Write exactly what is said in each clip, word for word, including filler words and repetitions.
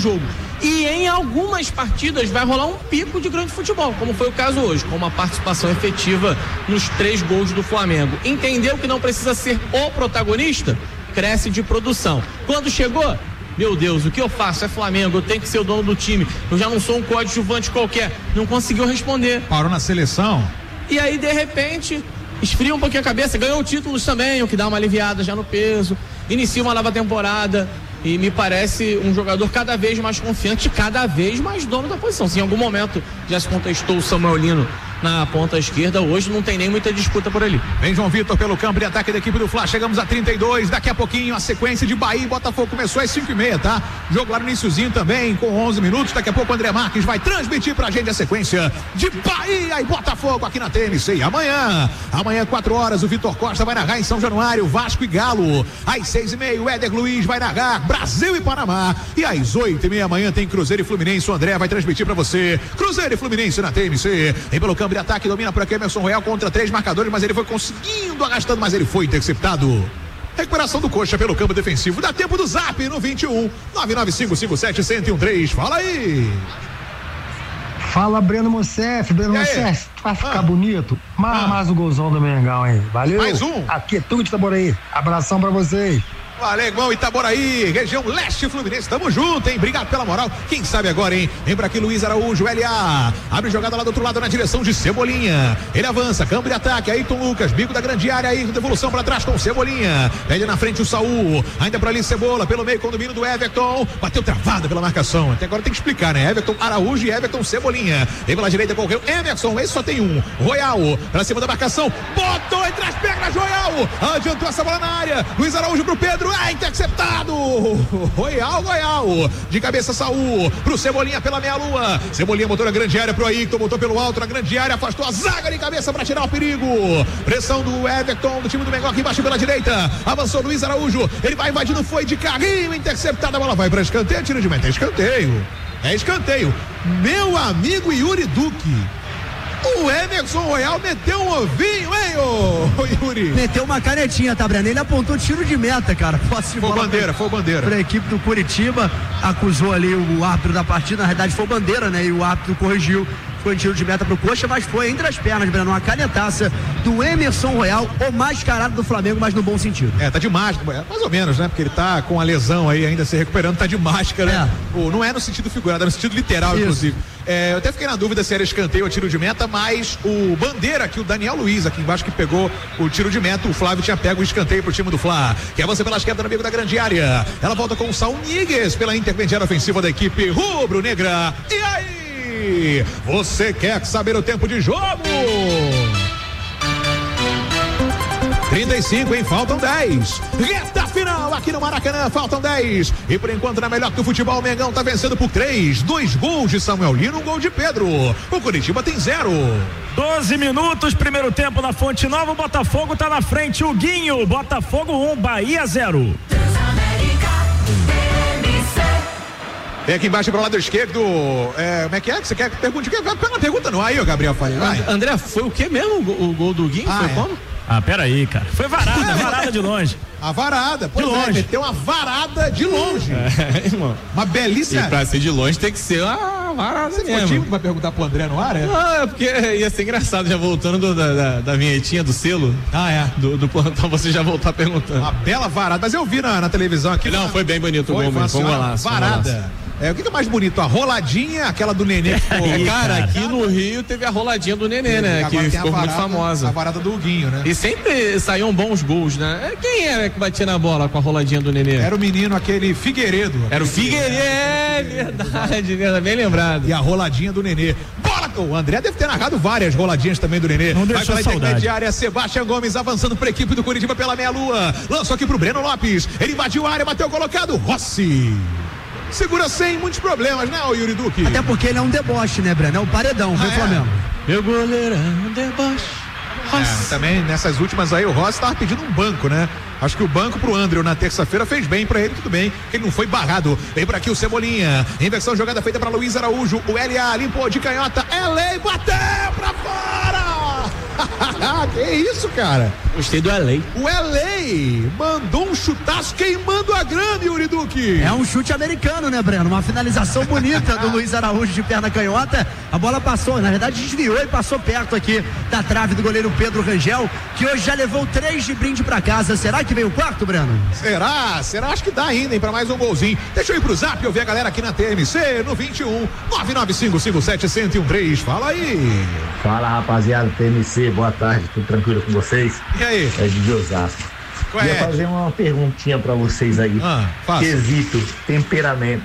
jogo. E em algumas partidas vai rolar um pico de grande futebol, como foi o caso hoje, com uma participação efetiva nos três gols do Flamengo. Entendeu que não precisa ser o protagonista? Cresce de produção. Quando chegou, meu Deus, o que eu faço? É Flamengo, eu tenho que ser o dono do time, eu já não sou um coadjuvante qualquer. Não conseguiu responder. Parou na seleção. E aí, de repente, esfria um pouquinho a cabeça, ganhou títulos também, o que dá uma aliviada já no peso, inicia uma nova temporada. E me parece um jogador cada vez mais confiante, cada vez mais dono da posição. Se em algum momento já se contestou o Samuel Lino na ponta esquerda, hoje não tem nem muita disputa por ali. Vem João Vitor pelo campo de ataque da equipe do Fla. Chegamos a trinta e dois, daqui a pouquinho a sequência de Bahia e Botafogo começou às cinco e meia, tá? Jogo lá no iniciozinho também, com onze minutos. Daqui a pouco o André Marques vai transmitir pra gente a sequência de Bahia e Botafogo aqui na T N C. E amanhã, amanhã quatro horas, o Vitor Costa vai narrar em São Januário, Vasco e Galo. Às seis e meia, o Éder Luiz vai narrar Brasil e Panamá. E às oito e meia amanhã tem Cruzeiro e Fluminense. O André vai transmitir pra você Cruzeiro e Fluminense na T N C. Vem pelo campo de ataque, domina por aqui Emerson Royal contra três marcadores, mas ele foi conseguindo, arrastando, mas ele foi interceptado. Recuperação do Coxa pelo campo defensivo. Dá tempo do Zap no vinte e um, nove nove cinco cinco sete, um zero um três. Fala aí. Fala, Breno Mocef. Breno Mocef, vai ficar ah. bonito. Mais, ah. mais o golzão do Mengão aí. Valeu. Mais um. Aqui é tudo de Itaboraí. Abração pra vocês. Valeu, irmão, Itaboraí, região leste Fluminense, tamo junto, hein? Obrigado pela moral. Quem sabe agora, hein? Lembra aqui Luiz Araújo, L A. Abre jogada lá do outro lado na direção de Cebolinha. Ele avança, campo de ataque, Ayrton Lucas, bico da grande área aí, devolução pra trás com Cebolinha. Pede na frente o Saul, ainda pra ali Cebola, pelo meio com o domínio do Everton. Bateu travada pela marcação. Até agora tem que explicar, né? Everton Araújo e Everton Cebolinha. Vem pela direita, correu Emerson, esse só tem um. Royal, pra cima da marcação. Botou entre as pernas, Royal. Adiantou essa bola na área. Luiz Araújo pro Pedro. Ah, interceptado. Royal, Royal. De cabeça, Saul. Pro Cebolinha pela meia-lua. Cebolinha botou na grande área pro Ayrton. Botou pelo alto na grande área. Afastou a zaga de cabeça pra tirar o perigo. Pressão do Everton, do time do Mengão aqui embaixo pela direita. Avançou Luiz Araújo. Ele vai invadindo, foi de carrinho. Interceptada. A bola vai pra escanteio. Tiro de meta. É escanteio. É escanteio. Meu amigo Yuri Duque. O Emerson Royal meteu um ovinho, hein, ô, ô Yuri? Meteu uma canetinha, tá, Breno? Ele apontou tiro de meta, cara. Posse de foi bola bandeira, pra, foi bandeira. Pra equipe do Curitiba, acusou ali o árbitro da partida, na realidade foi bandeira, né? E o árbitro corrigiu, foi um tiro de meta pro Coxa, mas foi entre as pernas, Breno, uma canetaça do Emerson Royal, o mascarado do Flamengo, mas no bom sentido. É, tá de máscara, mais ou menos, né? Porque ele tá com a lesão aí, ainda se recuperando, tá de máscara. É. Pô, não é no sentido figurado, é no sentido literal, isso. Inclusive. É, eu até fiquei na dúvida se era escanteio ou tiro de meta, mas o bandeira aqui, o Daniel Luiz, aqui embaixo, que pegou o tiro de meta, o Flávio tinha pego o escanteio pro time do Fla, que avança pela esquerda no meio da grande área. Ela volta com o Saul Níguez pela intermediária ofensiva da equipe rubro-negra. E aí? Você quer saber o tempo de jogo? trinta e cinco, hein? Faltam dez. Reta final aqui no Maracanã, faltam dez. E por enquanto, na melhor que o futebol, o Mengão tá vencendo por três. Dois gols de Samuel Lino, um gol de Pedro. O Curitiba tem zero. doze minutos, primeiro tempo na Fonte Nova. O Botafogo tá na frente. O Guinho, Botafogo um, Bahia zero. Vem aqui embaixo pro lado esquerdo. É, como é que é? Você quer perguntar? Pela pergunta no ar aí, Gabriel Faria. André, foi o que mesmo o gol do Guinho? Ah, foi é. como? Ah, peraí, cara. Foi varada, varada de longe. A varada, de longe. É, meteu uma varada de longe. É, irmão. Uma belíssima. E pra ser de longe tem que ser uma varada Você mesmo. Você vai perguntar pro André no ar, é? Não, é porque ia ser engraçado, já voltando do, da, da, da vinhetinha do selo. Ah, é. Do, do plantão, você já voltar perguntando. Uma bela varada, mas eu vi na, na televisão aqui. Não, na... foi bem bonito foi, o gol, foi um golaço. Varada. É, o que, que é mais bonito? A roladinha, aquela do Nenê? Ficou... Aí, cara, aqui no Rio teve a roladinha do Nenê, né? Que ficou varada, muito famosa. A varada do Huguinho, né? E sempre saíam bons gols, né? Quem era que batia na bola com a roladinha do Nenê? Era o menino, aquele Figueiredo. Era o Figueiredo, é verdade, verdade, bem lembrado. E a roladinha do Nenê. Bola! O André deve ter narrado várias roladinhas também do Nenê. Não deixou Vai pela intermediária, Sebastião Gomes avançando para a equipe do Curitiba pela meia-lua. Lançou aqui pro Breno Lopes. Ele invadiu a área, bateu colocado. Rossi. Segura sem muitos problemas, né, o Yuri Duque? Até porque ele é um deboche, né, Breno? É um paredão, ah, vem é? Flamengo. Meu goleiro é um deboche. É, também nessas últimas aí o Rossi tava pedindo um banco, né? Acho que o banco pro André na terça-feira fez bem pra ele, tudo bem, ele não foi barrado. Vem por aqui o Cebolinha, inversão jogada feita pra Luiz Araújo, o L A limpou de canhota, L A bateu pra fora! Que isso, cara? Gostei do L A. O L A mandou um chutaço queimando a grama, Yuri Duque. É um chute americano, né, Breno? Uma finalização bonita do Luiz Araújo de perna canhota. A bola passou, na verdade desviou e passou perto aqui da trave do goleiro Pedro Rangel, que hoje já levou três de brinde pra casa. Será que veio o quarto, Breno? Será? Será? Acho que dá ainda, hein, pra mais um golzinho. Deixa eu ir pro zap e ouvir a galera aqui na T M C no vinte e um, nove nove cinco cinco sete zero zero um três. Fala aí. Fala, rapaziada, T M C, boa tarde, tudo tranquilo com vocês? E aí? É de Osasco. Qual Queria é? fazer uma perguntinha pra vocês aí. Ah, faça. Quesito, temperamento.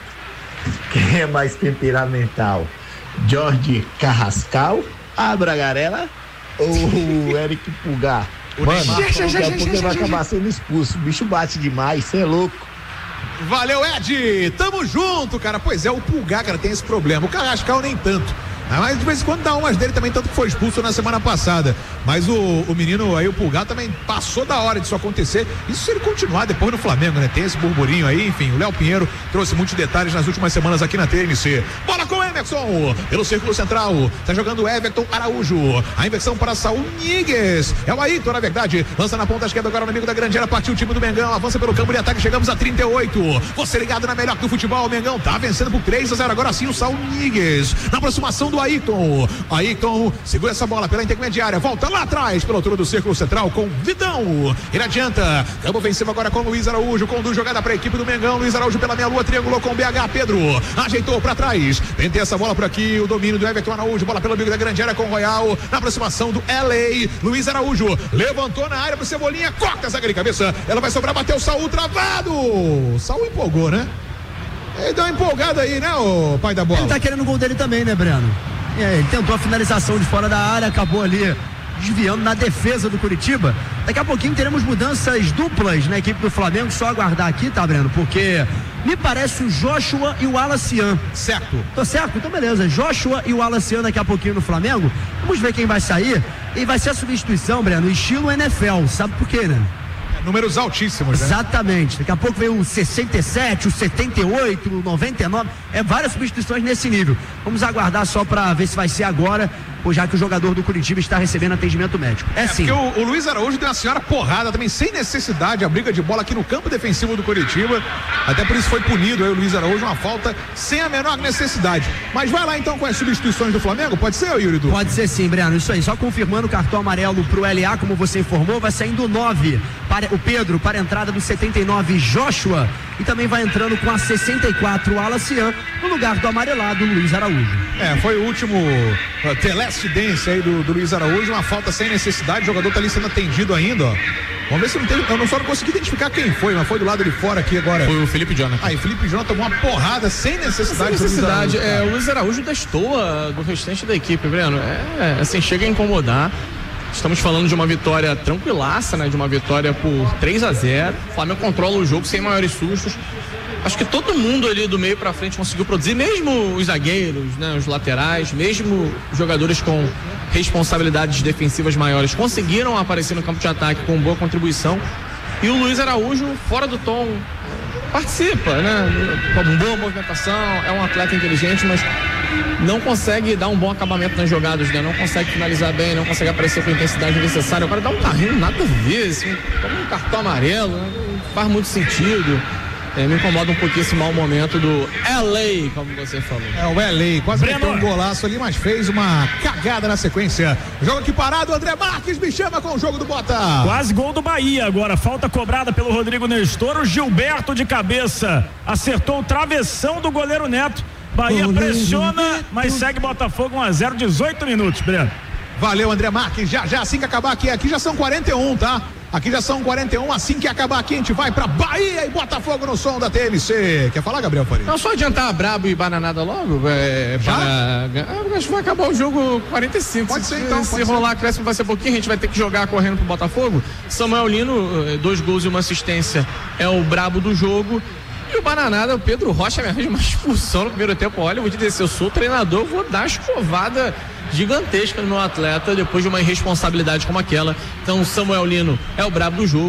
Quem é mais temperamental? Jorge Carrascal, a Bragarela ou o Eric Pulgar? Mano, daqui a pouco ele vai acabar sendo expulso. O bicho bate demais, cê é louco. Valeu, Ed! Tamo junto, cara. Pois é, o Pulgar, cara, tem esse problema. O Carrascal nem tanto. Mas de vez em quando dá umas dele também, tanto que foi expulso na semana passada. Mas o, o menino aí, o Pulgar, também passou da hora disso acontecer. Isso se ele continuar depois no Flamengo, né? Tem esse burburinho aí, enfim. O Léo Pinheiro trouxe muitos detalhes nas últimas semanas aqui na T M C. Bola com o Emerson, pelo círculo central. Tá jogando o Everton Araújo. A inversão para Saul Níguez. É o Ayrton, na verdade. Lança na ponta esquerda agora no amigo da grande área. Partiu o time do Mengão. Avança pelo campo de ataque. Chegamos a trinta e oito. Você ligado na melhor do futebol. O Mengão tá vencendo por três a zero. Agora sim o Saul Níguez. Na aproximação do Ayrton. Ayrton segura essa bola pela intermediária. Volta lá atrás pela altura do círculo central com Vidão. Ele adianta. Campo ofensivo agora com Luiz Araújo. Conduz jogada para a equipe do Mengão. Luiz Araújo pela meia lua. Triangulou com o B H. Pedro ajeitou para trás. Pentei essa bola por aqui. O domínio do Everton Araújo. Bola pelo amigo da grande área com o Royal. Na aproximação do L A. Luiz Araújo levantou na área pro Cebolinha. Corta a zaga de cabeça. Ela vai sobrar. Bateu o Saul travado. Saul empolgou, né? Ele deu uma empolgada aí, né, o pai da bola? Ele tá querendo o gol dele também, né, Breno? É, ele tentou a finalização de fora da área, acabou ali desviando na defesa do Curitiba. Daqui a pouquinho teremos mudanças duplas na equipe do Flamengo, só aguardar aqui, tá, Breno? Porque me parece o Joshua e o Wallacian. Certo. Tô certo? Então beleza, Joshua e o Wallacian daqui a pouquinho no Flamengo. Vamos ver quem vai sair. E vai ser a substituição, Breno, estilo N F L, sabe por quê, né? Números altíssimos, né? Exatamente. Daqui a pouco vem o sessenta e sete, o setenta e oito, o noventa e nove. É várias substituições nesse nível. Vamos aguardar só pra ver se vai ser agora, ou já que o jogador do Curitiba está recebendo atendimento médico. É, é sim. Porque o, o Luiz Araújo deu uma senhora porrada também, sem necessidade, a briga de bola aqui no campo defensivo do Curitiba. Até por isso foi punido aí o Luiz Araújo, uma falta sem a menor necessidade. Mas vai lá então com as substituições do Flamengo, pode ser, Yuri Du? Pode ser sim, Breno, isso aí. Só confirmando o cartão amarelo pro L A, como você informou, vai saindo o nove para o Pedro, para a entrada do setenta e nove, Joshua, e também vai entrando com a sessenta e quatro, o Wallacian, no lugar do amarelado, Luiz Araújo. É, foi o último uh, telecidência aí do, do Luiz Araújo, uma falta sem necessidade, o jogador tá ali sendo atendido ainda, ó. Vamos ver se não tem, eu não só não consegui identificar quem foi, mas foi do lado de fora aqui agora. Foi o Felipe Jonathan. Aí, Felipe Jonathan tomou uma porrada sem necessidade. Sem necessidade, do Luiz Araújo, é, o Luiz Araújo destoa do restante da equipe, Breno, é, assim, chega a incomodar. Estamos falando de uma vitória tranquilaça, né? De uma vitória por três a zero. O Flamengo controla o jogo sem maiores sustos. Acho que todo mundo ali do meio pra frente conseguiu produzir, mesmo os zagueiros, né? Os laterais, mesmo os jogadores com responsabilidades defensivas maiores conseguiram aparecer no campo de ataque com boa contribuição. E o Luiz Araújo, fora do tom, participa, né? Com boa movimentação, é um atleta inteligente, mas não consegue dar um bom acabamento nas jogadas, né? Não consegue finalizar bem, não consegue aparecer com a intensidade necessária. Agora dá um carrinho, nada a ver, assim, toma um cartão amarelo, né? Não faz muito sentido. É, me incomoda um pouquinho esse mau momento do L A, como você falou. É o L A, quase meteu um golaço ali, mas fez uma cagada na sequência. Jogo aqui parado, André Marques me chama com o jogo do Bota. Quase gol do Bahia agora, falta cobrada pelo Rodrigo Nestor, o Gilberto de cabeça acertou o travessão do goleiro Neto. Bahia pressiona, mas segue Botafogo um a zero, dezoito minutos, Breno. Valeu, André Marques, já já, assim que acabar aqui, aqui já são quarenta e um, tá? Aqui já são quarenta e um, assim que acabar aqui a gente vai pra Bahia e Botafogo no som da T M C. Quer falar, Gabriel Faria? Não, só adiantar Brabo e Bananada logo, é, já? Para... acho que vai acabar o jogo quarenta e cinco. Pode se, ser então. Se pode rolar, ser. acréscimo vai ser pouquinho, a gente vai ter que jogar correndo pro Botafogo. Samuel Lino, dois gols e uma assistência, é o brabo do jogo. E o Bananada, o Pedro Rocha me arranja uma expulsão no primeiro tempo. Olha, eu vou te dizer, se eu sou treinador, eu vou dar uma escovada gigantesca no meu atleta depois de uma irresponsabilidade como aquela. Então, Samuel Lino é o brabo do jogo.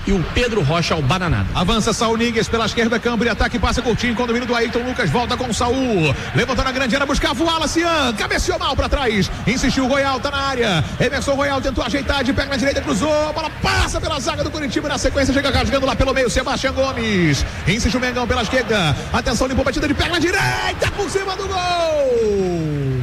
e o Pedro Rocha ao Bananada. Avança Saul Nigues pela esquerda, Câmbio, ataque, passa Coutinho com o domínio do Ayrton Lucas, volta com o Saul, levantou na grande área, buscava o Wallace, cabeceou mal pra trás, insistiu o Royal, tá na área, Emerson Royal tentou ajeitar de pé na direita, cruzou, a bola passa pela zaga do Curitiba, na sequência chega rasgando lá pelo meio, Sebastião Gomes, insiste o Mengão pela esquerda, atenção, limpou a batida de pé na direita, por cima do gol!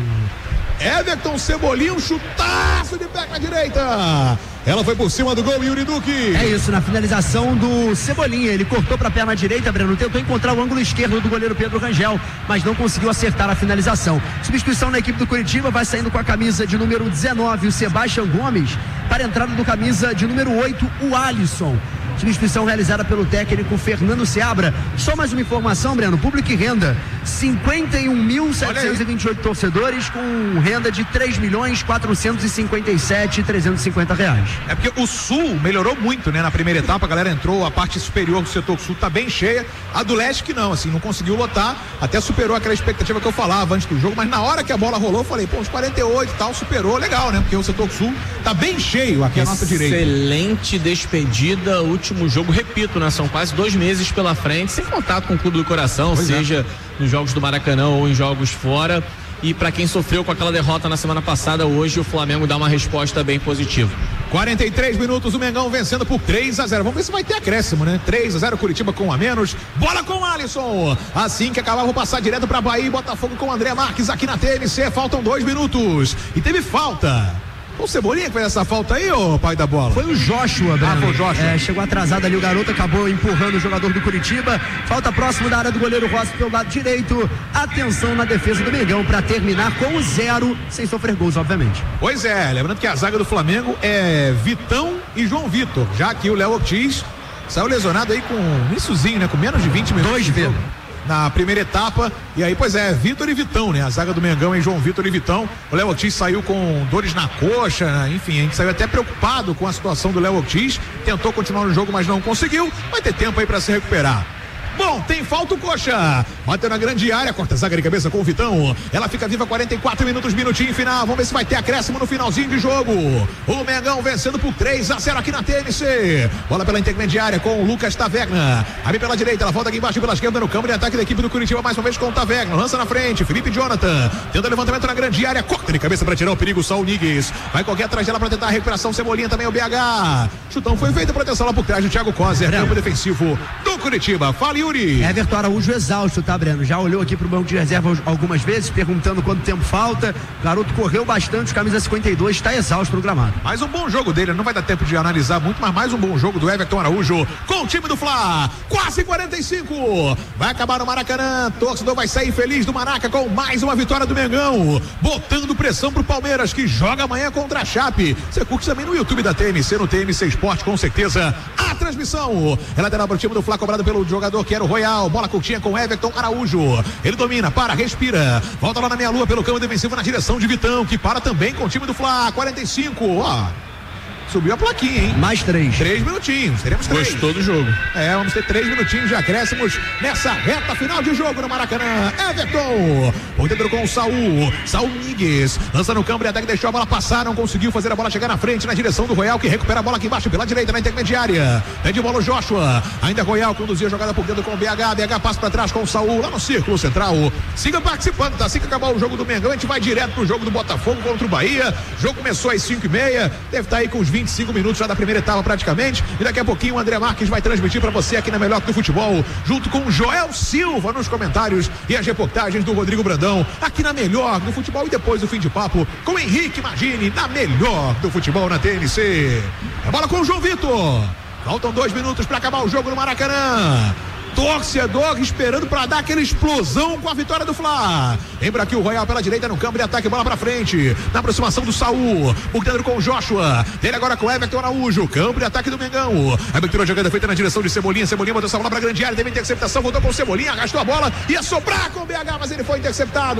Everton Cebolinha, um chutaço de pé na direita. Ela foi por cima do gol, Yuri Duque. É isso, na finalização do Cebolinha, ele cortou para a perna direita, Breno, tentou encontrar o ângulo esquerdo do goleiro Pedro Rangel, mas não conseguiu acertar a finalização. Substituição na equipe do Curitiba, vai saindo com a camisa de número dezenove, o Sebastião Gomes, para a entrada do camisa de número oito, o Alisson. Substituição realizada pelo técnico Fernando Seabra. Só mais uma informação, Breno, público e renda, cinquenta e um mil setecentos e vinte e oito torcedores com renda de três milhões quatrocentos e cinquenta e sete mil trezentos e cinquenta reais. É porque o Sul melhorou muito, né? Na primeira etapa a galera entrou, a parte superior do setor Sul tá bem cheia, a do Leste que não, assim, não conseguiu lotar, até superou aquela expectativa que eu falava antes do jogo, mas na hora que a bola rolou eu falei, pô, uns quarenta e oito e tal, superou, legal, né? Porque o setor Sul tá bem cheio aqui à nossa direita. Excelente despedida, último jogo, repito, né? São quase dois meses pela frente, sem contato com o Clube do Coração, pois seja é. nos jogos do Maracanã ou em jogos fora. E para quem sofreu com aquela derrota na semana passada, hoje o Flamengo dá uma resposta bem positiva. quarenta e três minutos, o Mengão vencendo por três a zero. Vamos ver se vai ter acréscimo, né? três a zero, Curitiba com um a menos. Bola com o Alisson. Assim que acabar, vou passar direto para Bahia e Botafogo com o André Marques aqui na T M C. Faltam dois minutos. E teve falta. O Cebolinha que fez essa falta aí, ô pai da bola? Foi o Joshua, Breno. Ah, foi o Joshua. É, chegou atrasado ali o garoto, acabou empurrando o jogador do Curitiba. Falta próximo da área do goleiro Rossi pelo lado direito. Atenção na defesa do Mengão para terminar com o zero, sem sofrer gols, obviamente. Pois é, lembrando que a zaga do Flamengo é Vitão e João Vitor, já que o Léo Ortiz saiu lesionado aí com um iníciozinho, né? Com menos de vinte minutos. Dois vezes. Na primeira etapa, e aí, pois é, Vitor e Vitão, né? A zaga do Mengão em João Vitor e Vitão. O Léo Ortiz saiu com dores na coxa, né? Enfim, a gente saiu até preocupado com a situação do Léo Ortiz. Tentou continuar no jogo, mas não conseguiu. Vai ter tempo aí pra se recuperar. Bom, tem falta o Coxa. Bateu na grande área, corta a zaga de cabeça com o Vitão. Ela fica viva, quarenta e quatro minutos, minutinho final. Vamos ver se vai ter acréscimo no finalzinho de jogo. O Mengão vencendo por três a zero aqui na T M C. Bola pela intermediária com o Lucas Taverna. Abre pela direita, ela volta aqui embaixo pela esquerda no campo de ataque da equipe do Curitiba, mais uma vez com o Taverna. Lança na frente, Felipe Jonathan. Tenta levantamento na grande área, corta de cabeça para tirar o perigo, Saul Nigues. Vai correr atrás dela para tentar a recuperação. Cebolinha também, o B H. Chutão foi feito, proteção lá por trás do Thiago Coser, campo defensivo do Curitiba. Fala, Yuri. Everton Araújo exausto, tá, Breno? Já olhou aqui pro banco de reserva algumas vezes, perguntando quanto tempo falta. O garoto correu bastante, camisa cinquenta e dois, está exausto no gramado. Mais um bom jogo dele, não vai dar tempo de analisar muito, mas mais um bom jogo do Everton Araújo com o time do Fla. Quase quarenta e cinco. Vai acabar no Maracanã. Torcedor vai sair feliz do Maraca com mais uma vitória do Mengão, botando pressão pro Palmeiras, que joga amanhã contra a Chape. Você curte também no YouTube da T M C, no T M C Esporte, com certeza. A transmissão. Ela terá pro time do Fla, cobrado pelo jogador que era o Royal. Bola curtinha com Everton Araújo. Ele domina, para, respira. Volta lá na meia lua pelo campo defensivo na direção de Vitão, que para também com o time do Fla. quarenta e cinco. Ó. Subiu a plaquinha, hein? Mais três. Três minutinhos. Teremos três. Gostou do jogo. É, vamos ter três minutinhos de acréscimos nessa reta final de jogo no Maracanã. Everton. O dentro com o Saul. Saul Nigues. Lança no campo e ataque, deixou a bola passar. Não conseguiu fazer a bola chegar na frente, na direção do Royal, que recupera a bola aqui embaixo pela direita, na intermediária. Tem de bola o Joshua. Ainda Royal conduzia a jogada por dentro com o B H. B H passa pra trás com o Saul lá no círculo central. Siga participando, tá? Assim que acabar o jogo do Mengão, a gente vai direto pro jogo do Botafogo contra o Bahia. O jogo começou às cinco e meia. Deve estar aí com os vinte e cinco minutos já da primeira etapa praticamente, e daqui a pouquinho o André Marques vai transmitir para você aqui na Melhor do Futebol, junto com o Joel Silva nos comentários e as reportagens do Rodrigo Brandão aqui na Melhor do Futebol, e depois do fim de papo com Henrique Magini na Melhor do Futebol na T N C. É bola com o João Vitor. Faltam dois minutos para acabar o jogo no Maracanã. Torcedor esperando para dar aquela explosão com a vitória do Fla. Lembra aqui o Royal pela direita no campo de ataque, bola pra frente, na aproximação do Saul, por dentro com o Joshua, dele agora com o Everton Araújo, campo de ataque do Mengão. A abertura jogada feita na direção de Cebolinha. Cebolinha botou essa bola pra grande área, teve interceptação, voltou com o Cebolinha, arrastou a bola, ia sobrar com o B H, mas ele foi interceptado.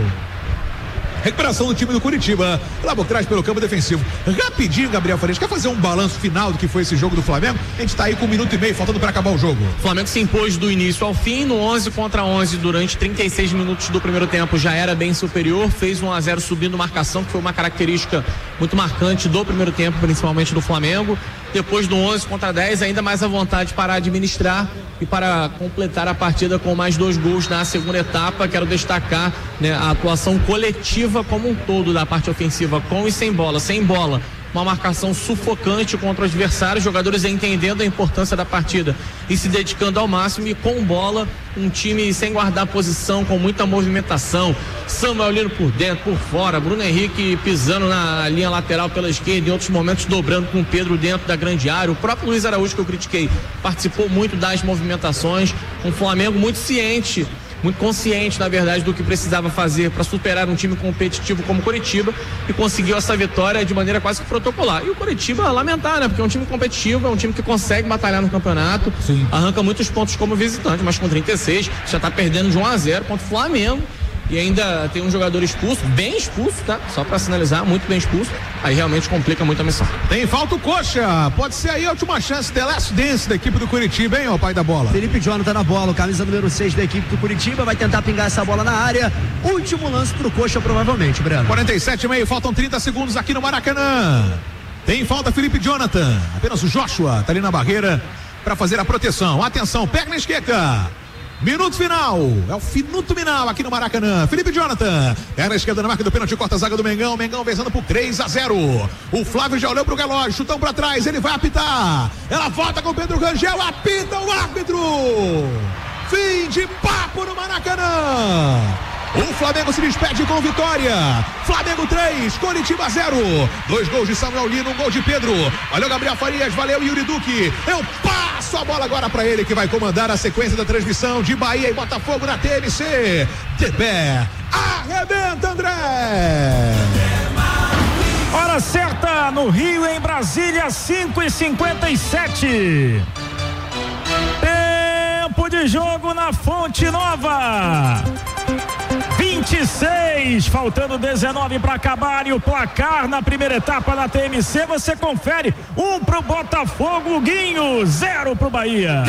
Recuperação do time do Curitiba, lá por trás pelo campo defensivo. Rapidinho, Gabriel Farias, quer fazer um balanço final do que foi esse jogo do Flamengo? A gente tá aí com um minuto e meio, faltando para acabar o jogo. O Flamengo se impôs do início ao fim, no onze contra onze, durante trinta e seis minutos do primeiro tempo, já era bem superior, fez um a zero subindo marcação, que foi uma característica muito marcante do primeiro tempo, principalmente do Flamengo. depois do onze contra dez, ainda mais à vontade para administrar e para completar a partida com mais dois gols na segunda etapa. Quero destacar, né, a atuação coletiva como um todo da parte ofensiva, com e sem bola. Sem bola, uma marcação sufocante contra o adversário, jogadores entendendo a importância da partida e se dedicando ao máximo, e com bola, um time sem guardar posição, com muita movimentação. Samuel Lino por dentro, por fora, Bruno Henrique pisando na linha lateral pela esquerda, em outros momentos dobrando com o Pedro dentro da grande área. O próprio Luiz Araújo, que eu critiquei, participou muito das movimentações. Um Flamengo muito ciente, muito consciente, na verdade, do que precisava fazer para superar um time competitivo como o Coritiba, e conseguiu essa vitória de maneira quase que protocolar. E o Coritiba, lamentar, né? Porque é um time competitivo, é um time que consegue batalhar no campeonato. Sim. Arranca muitos pontos como visitante, mas com trinta e seis já tá perdendo de um a zero contra o Flamengo. E ainda tem um jogador expulso, bem expulso, tá? Só pra sinalizar, muito bem expulso. Aí realmente complica muito a missão. Tem falta o Coxa, pode ser aí a última chance, The Last Dance da equipe do Curitiba, hein, ó, pai da bola. Felipe Jonathan na bola, o camisa número seis da equipe do Curitiba, vai tentar pingar essa bola na área. Último lance pro Coxa, provavelmente, Breno. quarenta e sete e meio, faltam trinta segundos aqui no Maracanã. Tem falta Felipe Jonathan, apenas o Joshua tá ali na barreira pra fazer a proteção. Atenção, pega na esquerda. Minuto final, é o minuto final aqui no Maracanã. Felipe Jonathan, é na esquerda na marca do pênalti, corta a zaga do Mengão. Mengão vencendo por três a zero. O Flávio já olhou pro relógio, chutão pra trás, ele vai apitar. Ela volta com o Pedro Rangel, apita o árbitro. Fim de papo no Maracanã. O Flamengo se despede com vitória. Flamengo três, Coritiba zero. Dois gols de Samuel Lino, um gol de Pedro. Olha o Gabriel Farias, valeu Yuri Duque. Eu passo a bola agora para ele, que vai comandar a sequência da transmissão de Bahia e Botafogo na T M C. De pé, arrebenta, André. Hora certa no Rio, em Brasília, cinco e cinquenta e sete. Tempo de jogo na Fonte Nova. vinte e seis, faltando dezenove para acabar, e o placar na primeira etapa da T M C, você confere: um pro Botafogo, Guinho, zero pro Bahia.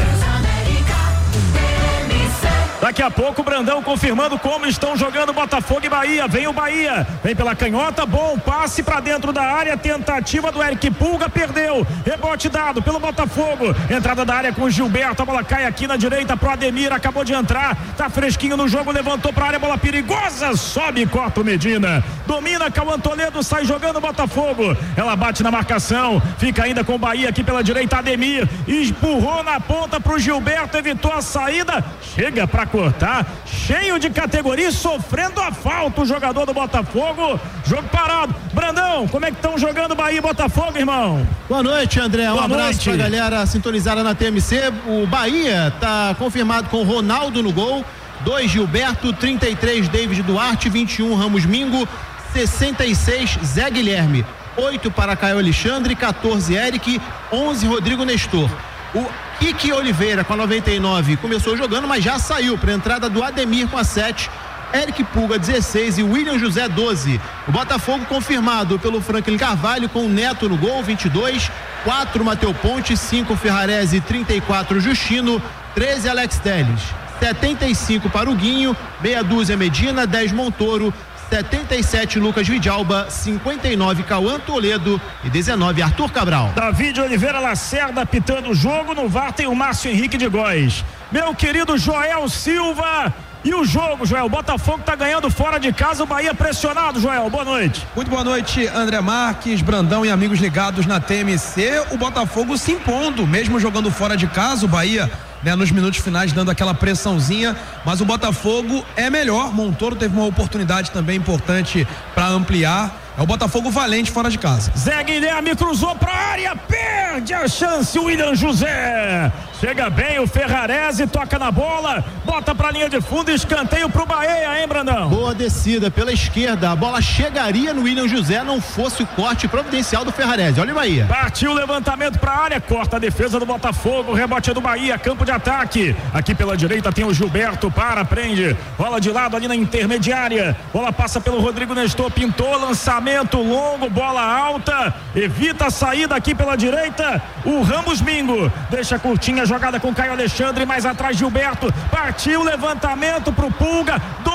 Daqui a pouco o Brandão confirmando como estão jogando Botafogo e Bahia. Vem o Bahia, vem pela canhota, bom passe para dentro da área, tentativa do Eric Pulga, perdeu, rebote dado pelo Botafogo, entrada da área com o Gilberto, a bola cai aqui na direita pro Ademir, acabou de entrar, tá fresquinho no jogo, levantou pra área, bola perigosa, sobe e corta o Medina, domina Cauã Toledo, sai jogando o Botafogo, ela bate na marcação, fica ainda com o Bahia aqui pela direita, Ademir empurrou na ponta pro Gilberto, evitou a saída, chega pra cortar, cheio de categoria, sofrendo a falta o jogador do Botafogo, jogo parado. Brandão, como é que estão jogando Bahia e Botafogo, irmão? Boa noite, André, um Boa abraço noite. pra galera sintonizada na T M C. O Bahia tá confirmado com Ronaldo no gol, dois Gilberto, trinta e três David Duarte, vinte e um Ramos Mingo, sessenta e seis Zé Guilherme, oito para Caio Alexandre, quatorze Eric, onze Rodrigo Nestor. O Kiki Oliveira com a noventa e nove começou jogando, mas já saiu para a entrada do Ademir com a sete, Eric Pulga dezesseis e William José doze. O Botafogo confirmado pelo Franklin Carvalho com o Neto no gol, vinte e dois, quatro Mateu Ponte, cinco Ferrarese, trinta e quatro Justino, treze Alex Telles, setenta e cinco para o Guinho, meia dúzia Medina, dez Montoro, setenta e sete Lucas Vidalba, cinquenta e nove Cauã Toledo e dezenove Arthur Cabral. David Oliveira Lacerda apitando o jogo, no V A R tem o Márcio Henrique de Góes. Meu querido Joel Silva, e o jogo, Joel? O Botafogo tá ganhando fora de casa, o Bahia pressionado, Joel, boa noite. Muito boa noite, André Marques, Brandão e amigos ligados na T M C. O Botafogo se impondo, mesmo jogando fora de casa, o Bahia, né, nos minutos finais dando aquela pressãozinha, mas o Botafogo é melhor. Montoro teve uma oportunidade também importante para ampliar. É o Botafogo valente fora de casa. Zé Guilherme cruzou pra área, perde a chance o William José. Chega bem o Ferrarese, toca na bola, bota pra linha de fundo, escanteio pro Bahia, hein, Brandão? Boa descida pela esquerda, a bola chegaria no William José, não fosse o corte providencial do Ferrarese. Olha o Bahia. Partiu o levantamento pra área, corta a defesa do Botafogo, rebote é do Bahia, campo de ataque. Aqui pela direita tem o Gilberto, para, prende, bola de lado ali na intermediária, bola passa pelo Rodrigo Nestor, pintou, lançamento longo, bola alta, evita a saída aqui pela direita, o Ramos Mingo, deixa curtinha, jogada com Caio Alexandre, mais atrás Gilberto, partiu o levantamento pro Pulga,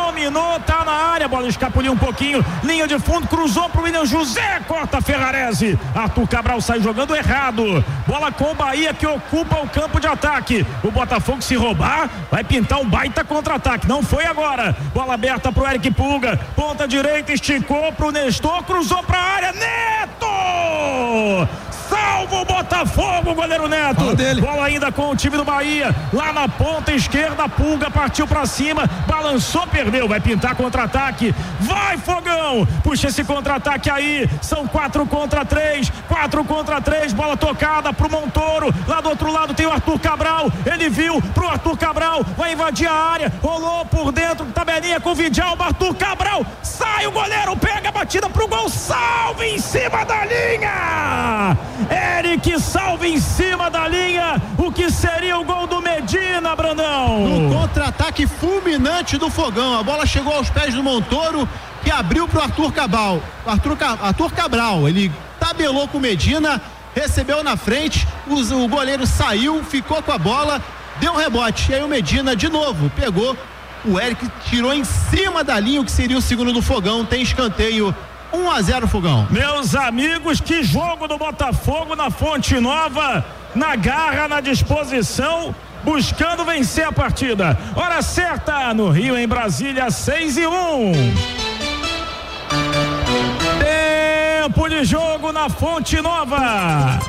dominou, tá na área, a bola escapuliu um pouquinho, linha de fundo, cruzou pro William José, corta Ferrarese, Arthur Cabral sai jogando errado, bola com o Bahia que ocupa o campo de ataque, o Botafogo se roubar, vai pintar um baita contra-ataque, não foi agora, bola aberta pro Eric Pulga, ponta direita, esticou pro Nestor, cruzou pra área, Neto! Salva o Botafogo, goleiro Neto. Bola ainda com o time do Bahia. Lá na ponta esquerda, Pulga partiu pra cima, balançou, perdeu. Vai pintar contra-ataque. Vai, Fogão. Puxa esse contra-ataque aí. São quatro contra três. Quatro contra três. Bola tocada pro Montoro. Lá do outro lado tem o Arthur Cabral. Ele viu pro Arthur Cabral. Vai invadir a área. Rolou por dentro. Tabelinha com o Vidalba. Arthur Cabral. Sai o goleiro. Pega a batida pro gol. Salve em cima da linha. Eric salva em cima da linha, o que seria o gol do Medina, Brandão. No contra-ataque fulminante do Fogão, a bola chegou aos pés do Montoro, que abriu pro Arthur Cabral, Arthur, Arthur Cabral, ele tabelou com o Medina, recebeu na frente, o, o goleiro saiu, ficou com a bola, deu um rebote, e aí o Medina de novo pegou, o Eric tirou em cima da linha, o que seria o segundo do Fogão, tem escanteio. um a zero Fogão. Meus amigos, que jogo do Botafogo na Fonte Nova, na garra, na disposição, buscando vencer a partida. Hora certa no Rio, em Brasília, seis e um. Tempo de jogo na Fonte Nova.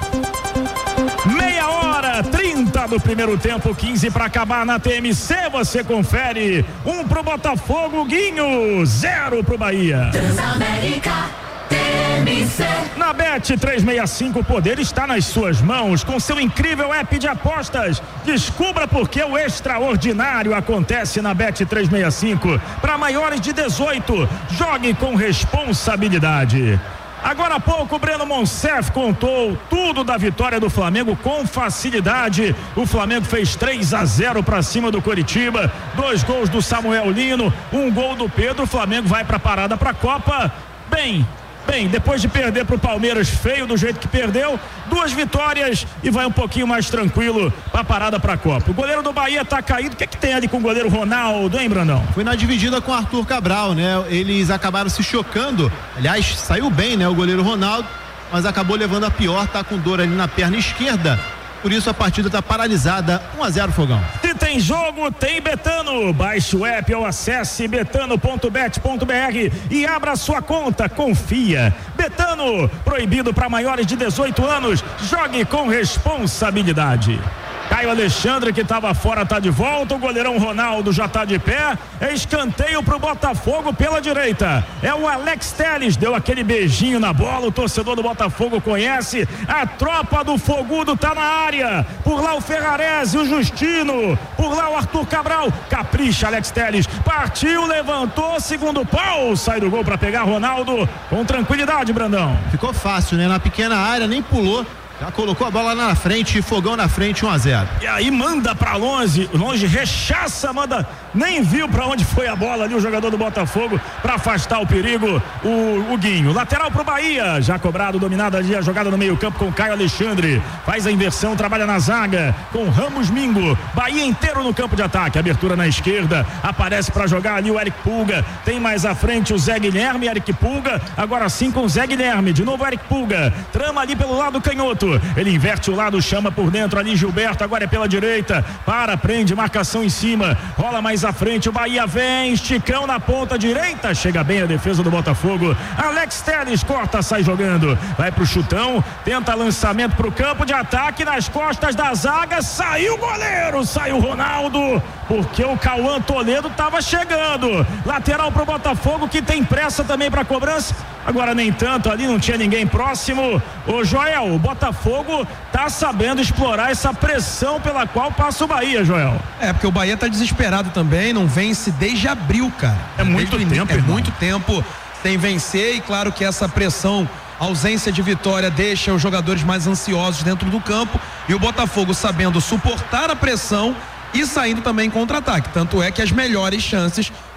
Meia hora, trinta do primeiro tempo, quinze para acabar na T M C. Você confere. Um pro Botafogo, Guinho, zero pro Bahia. Transamérica T M C. Na Bet trezentos e sessenta e cinco, o poder está nas suas mãos. Com seu incrível app de apostas, descubra por que o extraordinário acontece na Bet trezentos e sessenta e cinco. Para maiores de dezoito, jogue com responsabilidade. Agora há pouco o Breno Monsef contou tudo da vitória do Flamengo com facilidade. O Flamengo fez três a zero para cima do Coritiba, dois gols do Samuel Lino, um gol do Pedro. O Flamengo vai para a parada para a Copa bem, bem, depois de perder para o Palmeiras feio do jeito que perdeu, duas vitórias e vai um pouquinho mais tranquilo para a parada para a Copa. O goleiro do Bahia tá caído. O que é que tem ali com o goleiro Ronaldo, hein, Brandão? Foi na dividida com o Arthur Cabral, né? Eles acabaram se chocando. Aliás, saiu bem, né? O goleiro Ronaldo, mas acabou levando a pior, tá com dor ali na perna esquerda. Por isso a partida está paralisada. um a zero Fogão. Se tem jogo, tem Betano. Baixe o app ou acesse betano ponto bet ponto br e abra sua conta. Confia. Betano, proibido para maiores de dezoito anos. Jogue com responsabilidade. Caio Alexandre, que estava fora, está de volta. O goleirão Ronaldo já está de pé. É escanteio para o Botafogo pela direita. É o Alex Telles, deu aquele beijinho na bola. O torcedor do Botafogo conhece. A tropa do Fogudo está na área. Por lá o Ferrarese, o Justino. Por lá o Arthur Cabral. Capricha, Alex Telles. Partiu, levantou, segundo pau. Sai do gol para pegar Ronaldo com tranquilidade, Brandão. Ficou fácil, né? Na pequena área, nem pulou. Já colocou a bola na frente, Fogão na frente, um a zero. E aí manda pra longe, longe, rechaça, manda, nem viu pra onde foi a bola ali o jogador do Botafogo pra afastar o perigo, o, o Guinho. Lateral pro Bahia, já cobrado, dominada ali a jogada no meio campo com Caio Alexandre. Faz a inversão, trabalha na zaga com Ramos Mingo. Bahia inteiro no campo de ataque, abertura na esquerda, aparece pra jogar ali o Eric Pulga. Tem mais à frente o Zé Guilherme, Eric Pulga, agora sim com o Zé Guilherme, de novo Eric Pulga. Trama ali pelo lado canhoto. Ele inverte o lado, chama por dentro ali Gilberto, agora é pela direita, para, prende, marcação em cima, rola mais à frente, o Bahia vem, esticão na ponta direita, chega bem a defesa do Botafogo, Alex Telles corta, sai jogando, vai pro chutão, tenta lançamento pro campo de ataque, nas costas da zaga, saiu o goleiro, saiu o Ronaldo, porque o Cauã Toledo tava chegando, lateral pro Botafogo, que tem pressa também pra cobrança, agora nem tanto, ali não tinha ninguém próximo. Ô Joel, o Botafogo tá sabendo explorar essa pressão pela qual passa o Bahia, Joel. É, porque o Bahia tá desesperado também, não vence desde abril, cara. É muito desde tempo, É irmão. muito tempo sem vencer, e claro que essa pressão, ausência de vitória, deixa os jogadores mais ansiosos dentro do campo, e o Botafogo sabendo suportar a pressão e saindo também em contra-ataque, tanto é que as melhores chances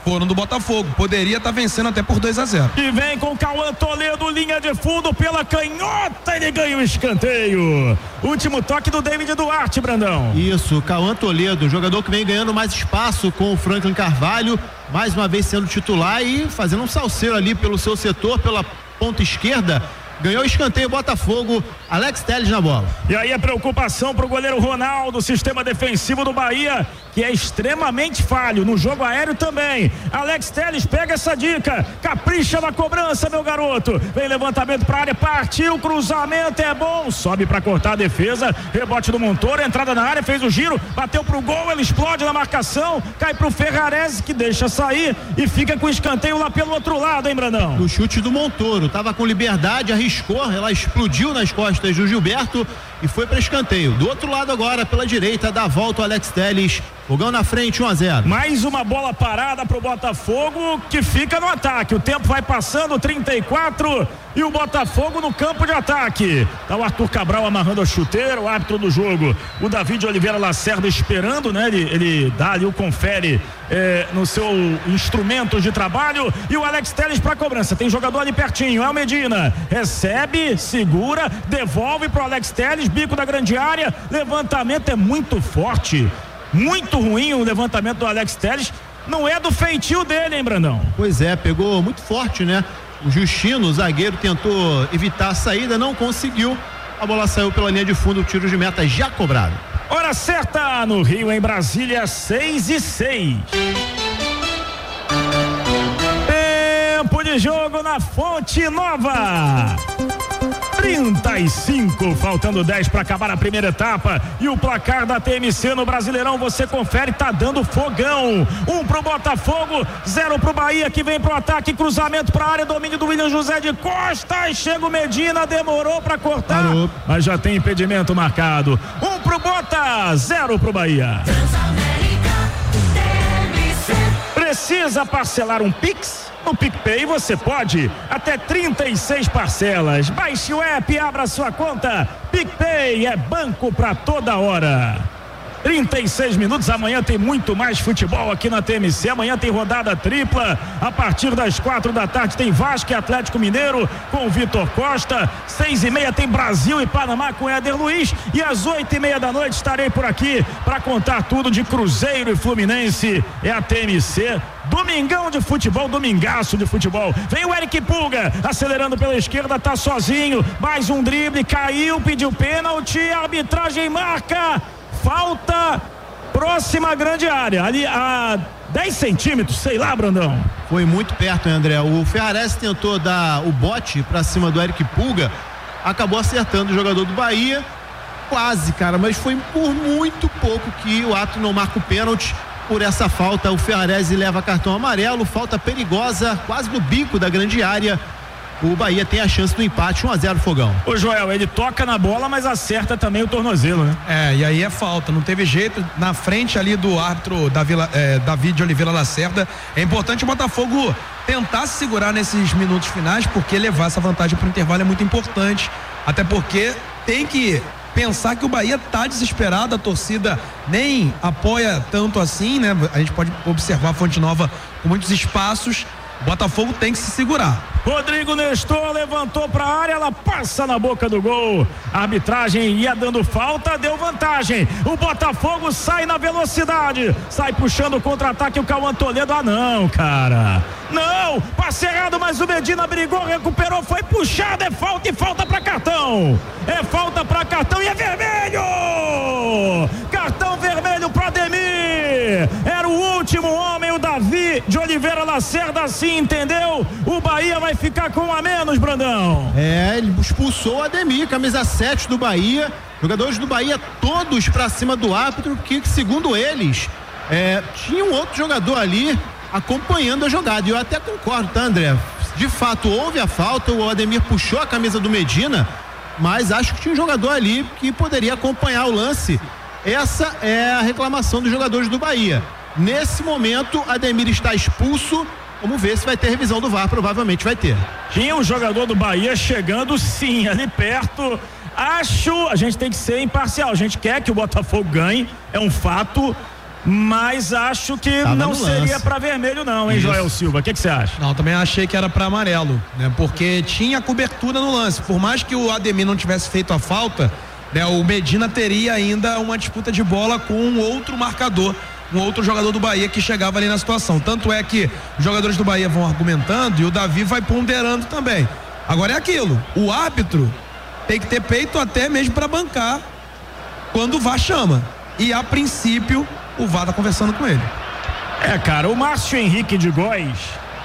foram do Botafogo. Poderia estar tá vencendo até por dois a zero. E vem com o Cauã Toledo, linha de fundo pela canhota, ele ganha o escanteio. Último toque do David Duarte, Brandão. Isso, Cauã Toledo, jogador que vem ganhando mais espaço com o Franklin Carvalho, mais uma vez sendo titular e fazendo um salseiro ali pelo seu setor, pela ponta esquerda. Ganhou o escanteio, Botafogo, Alex Telles na bola. E aí a preocupação pro goleiro Ronaldo, sistema defensivo do Bahia, que é extremamente falho, no jogo aéreo também. Alex Telles pega essa dica, capricha na cobrança, meu garoto. Vem levantamento pra área, partiu, cruzamento é bom, sobe pra cortar a defesa, rebote do Montoro, entrada na área, fez o giro, bateu pro gol, ele explode na marcação, cai pro Ferrarese, que deixa sair e fica com o escanteio lá pelo outro lado, hein, Brandão? O chute do Montoro, tava com liberdade, arriscou, ela explodiu nas costas do Gilberto e foi para escanteio. Do outro lado agora, pela direita, dá a volta o Alex Telles. Fogão na frente, um a zero. Mais uma bola parada pro Botafogo, que fica no ataque. O tempo vai passando, trinta e quatro, e o Botafogo no campo de ataque. Tá o Arthur Cabral amarrando a chuteira, o árbitro do jogo, o David Oliveira Lacerda esperando, né? Ele, ele dá ali o confere é, no seu instrumento de trabalho, e o Alex Telles pra cobrança. Tem jogador ali pertinho, é o Medina. Recebe, segura, devolve pro Alex Telles, bico da grande área, levantamento é muito forte. Muito ruim o levantamento do Alex Telles. Não é do feitio dele, hein, Brandão? Pois é, pegou muito forte, né? O Justino, o zagueiro, tentou evitar a saída, não conseguiu. A bola saiu pela linha de fundo, o tiro de meta já cobrado. Hora certa no Rio, em Brasília, seis e seis. Tempo de jogo na Fonte Nova. trinta e cinco, faltando dez para acabar a primeira etapa, e o placar da T M C no Brasileirão você confere, tá dando fogão. Um pro Botafogo, zero pro Bahia, que vem pro ataque, cruzamento pra área, domínio do William José de Costa, e chega o Medina, demorou pra cortar, Parou. mas já tem impedimento marcado. Um pro Bota, zero pro Bahia. Precisa parcelar um Pix? No PicPay você pode, até trinta e seis parcelas. Baixe o app, abra sua conta. PicPay é banco pra toda hora. trinta e seis minutos, amanhã tem muito mais futebol aqui na T M C. Amanhã tem rodada tripla, a partir das quatro da tarde tem Vasco e Atlético Mineiro com o Vitor Costa, seis e meia tem Brasil e Panamá com Éder Luiz, e às oito e meia da noite estarei por aqui para contar tudo de Cruzeiro e Fluminense. É a T M C, domingão de futebol, domingaço de futebol. Vem o Eric Pulga, acelerando pela esquerda, tá sozinho, mais um drible, caiu, pediu pênalti, a arbitragem marca falta, próxima grande área, ali a dez centímetros, sei lá, Brandão. Foi muito perto, hein, André? O Ferrarese tentou dar o bote pra cima do Eric Pulga, acabou acertando o jogador do Bahia, quase, cara, mas foi por muito pouco que o ato não marca o pênalti. Por essa falta, o Ferrarese leva cartão amarelo, falta perigosa, quase no bico da grande área. O Bahia tem a chance do empate, um a zero Fogão. Ô Joel, ele toca na bola, mas acerta também o tornozelo, né? É, e aí é falta, não teve jeito, na frente ali do árbitro Davi, é, David Oliveira Lacerda. É importante o Botafogo tentar se segurar nesses minutos finais, porque levar essa vantagem para o intervalo é muito importante, até porque tem que pensar que o Bahia tá desesperado, a torcida nem apoia tanto assim, né? A gente pode observar a Fonte Nova com muitos espaços. O Botafogo tem que se segurar. Rodrigo Nestor levantou para a área, ela passa na boca do gol. A arbitragem ia dando falta, deu vantagem. O Botafogo sai na velocidade, sai puxando o contra-ataque, o Cauã Toledo. Ah, não, cara. Não, passe errado, mas o Medina brigou, recuperou, foi puxado. É falta e falta para cartão. É falta para cartão e é vermelho. Cartão vermelho para Ademir. Era o último homem, o Davi de Oliveira Lacerda, assim, entendeu? O Bahia vai ficar com um a menos, Brandão. É, ele expulsou o Ademir, camisa sete do Bahia. Jogadores do Bahia todos pra cima do árbitro, que segundo eles, é, tinha um outro jogador ali acompanhando a jogada. E eu até concordo, tá, André? De fato, houve a falta, o Ademir puxou a camisa do Medina, mas acho que tinha um jogador ali que poderia acompanhar o lance. Essa é a reclamação dos jogadores do Bahia. Nesse momento, Ademir está expulso. Vamos ver se vai ter revisão do V A R, provavelmente vai ter. Tinha um jogador do Bahia chegando, sim, ali perto. Acho, a gente tem que ser imparcial, a gente quer que o Botafogo ganhe, é um fato, mas acho que Tava não seria para vermelho não, hein, Isso. Joel Silva? O que você acha? Não, também achei que era para amarelo, né? Porque tinha cobertura no lance. Por mais que o Ademir não tivesse feito a falta, né, o Medina teria ainda uma disputa de bola com um outro marcador, um outro jogador do Bahia que chegava ali na situação. Tanto é que os jogadores do Bahia vão argumentando e o Davi vai ponderando também. Agora é aquilo, o árbitro tem que ter peito até mesmo para bancar quando o V A R chama. E a princípio o V A R tá conversando com ele. É, cara, o Márcio Henrique de Góes,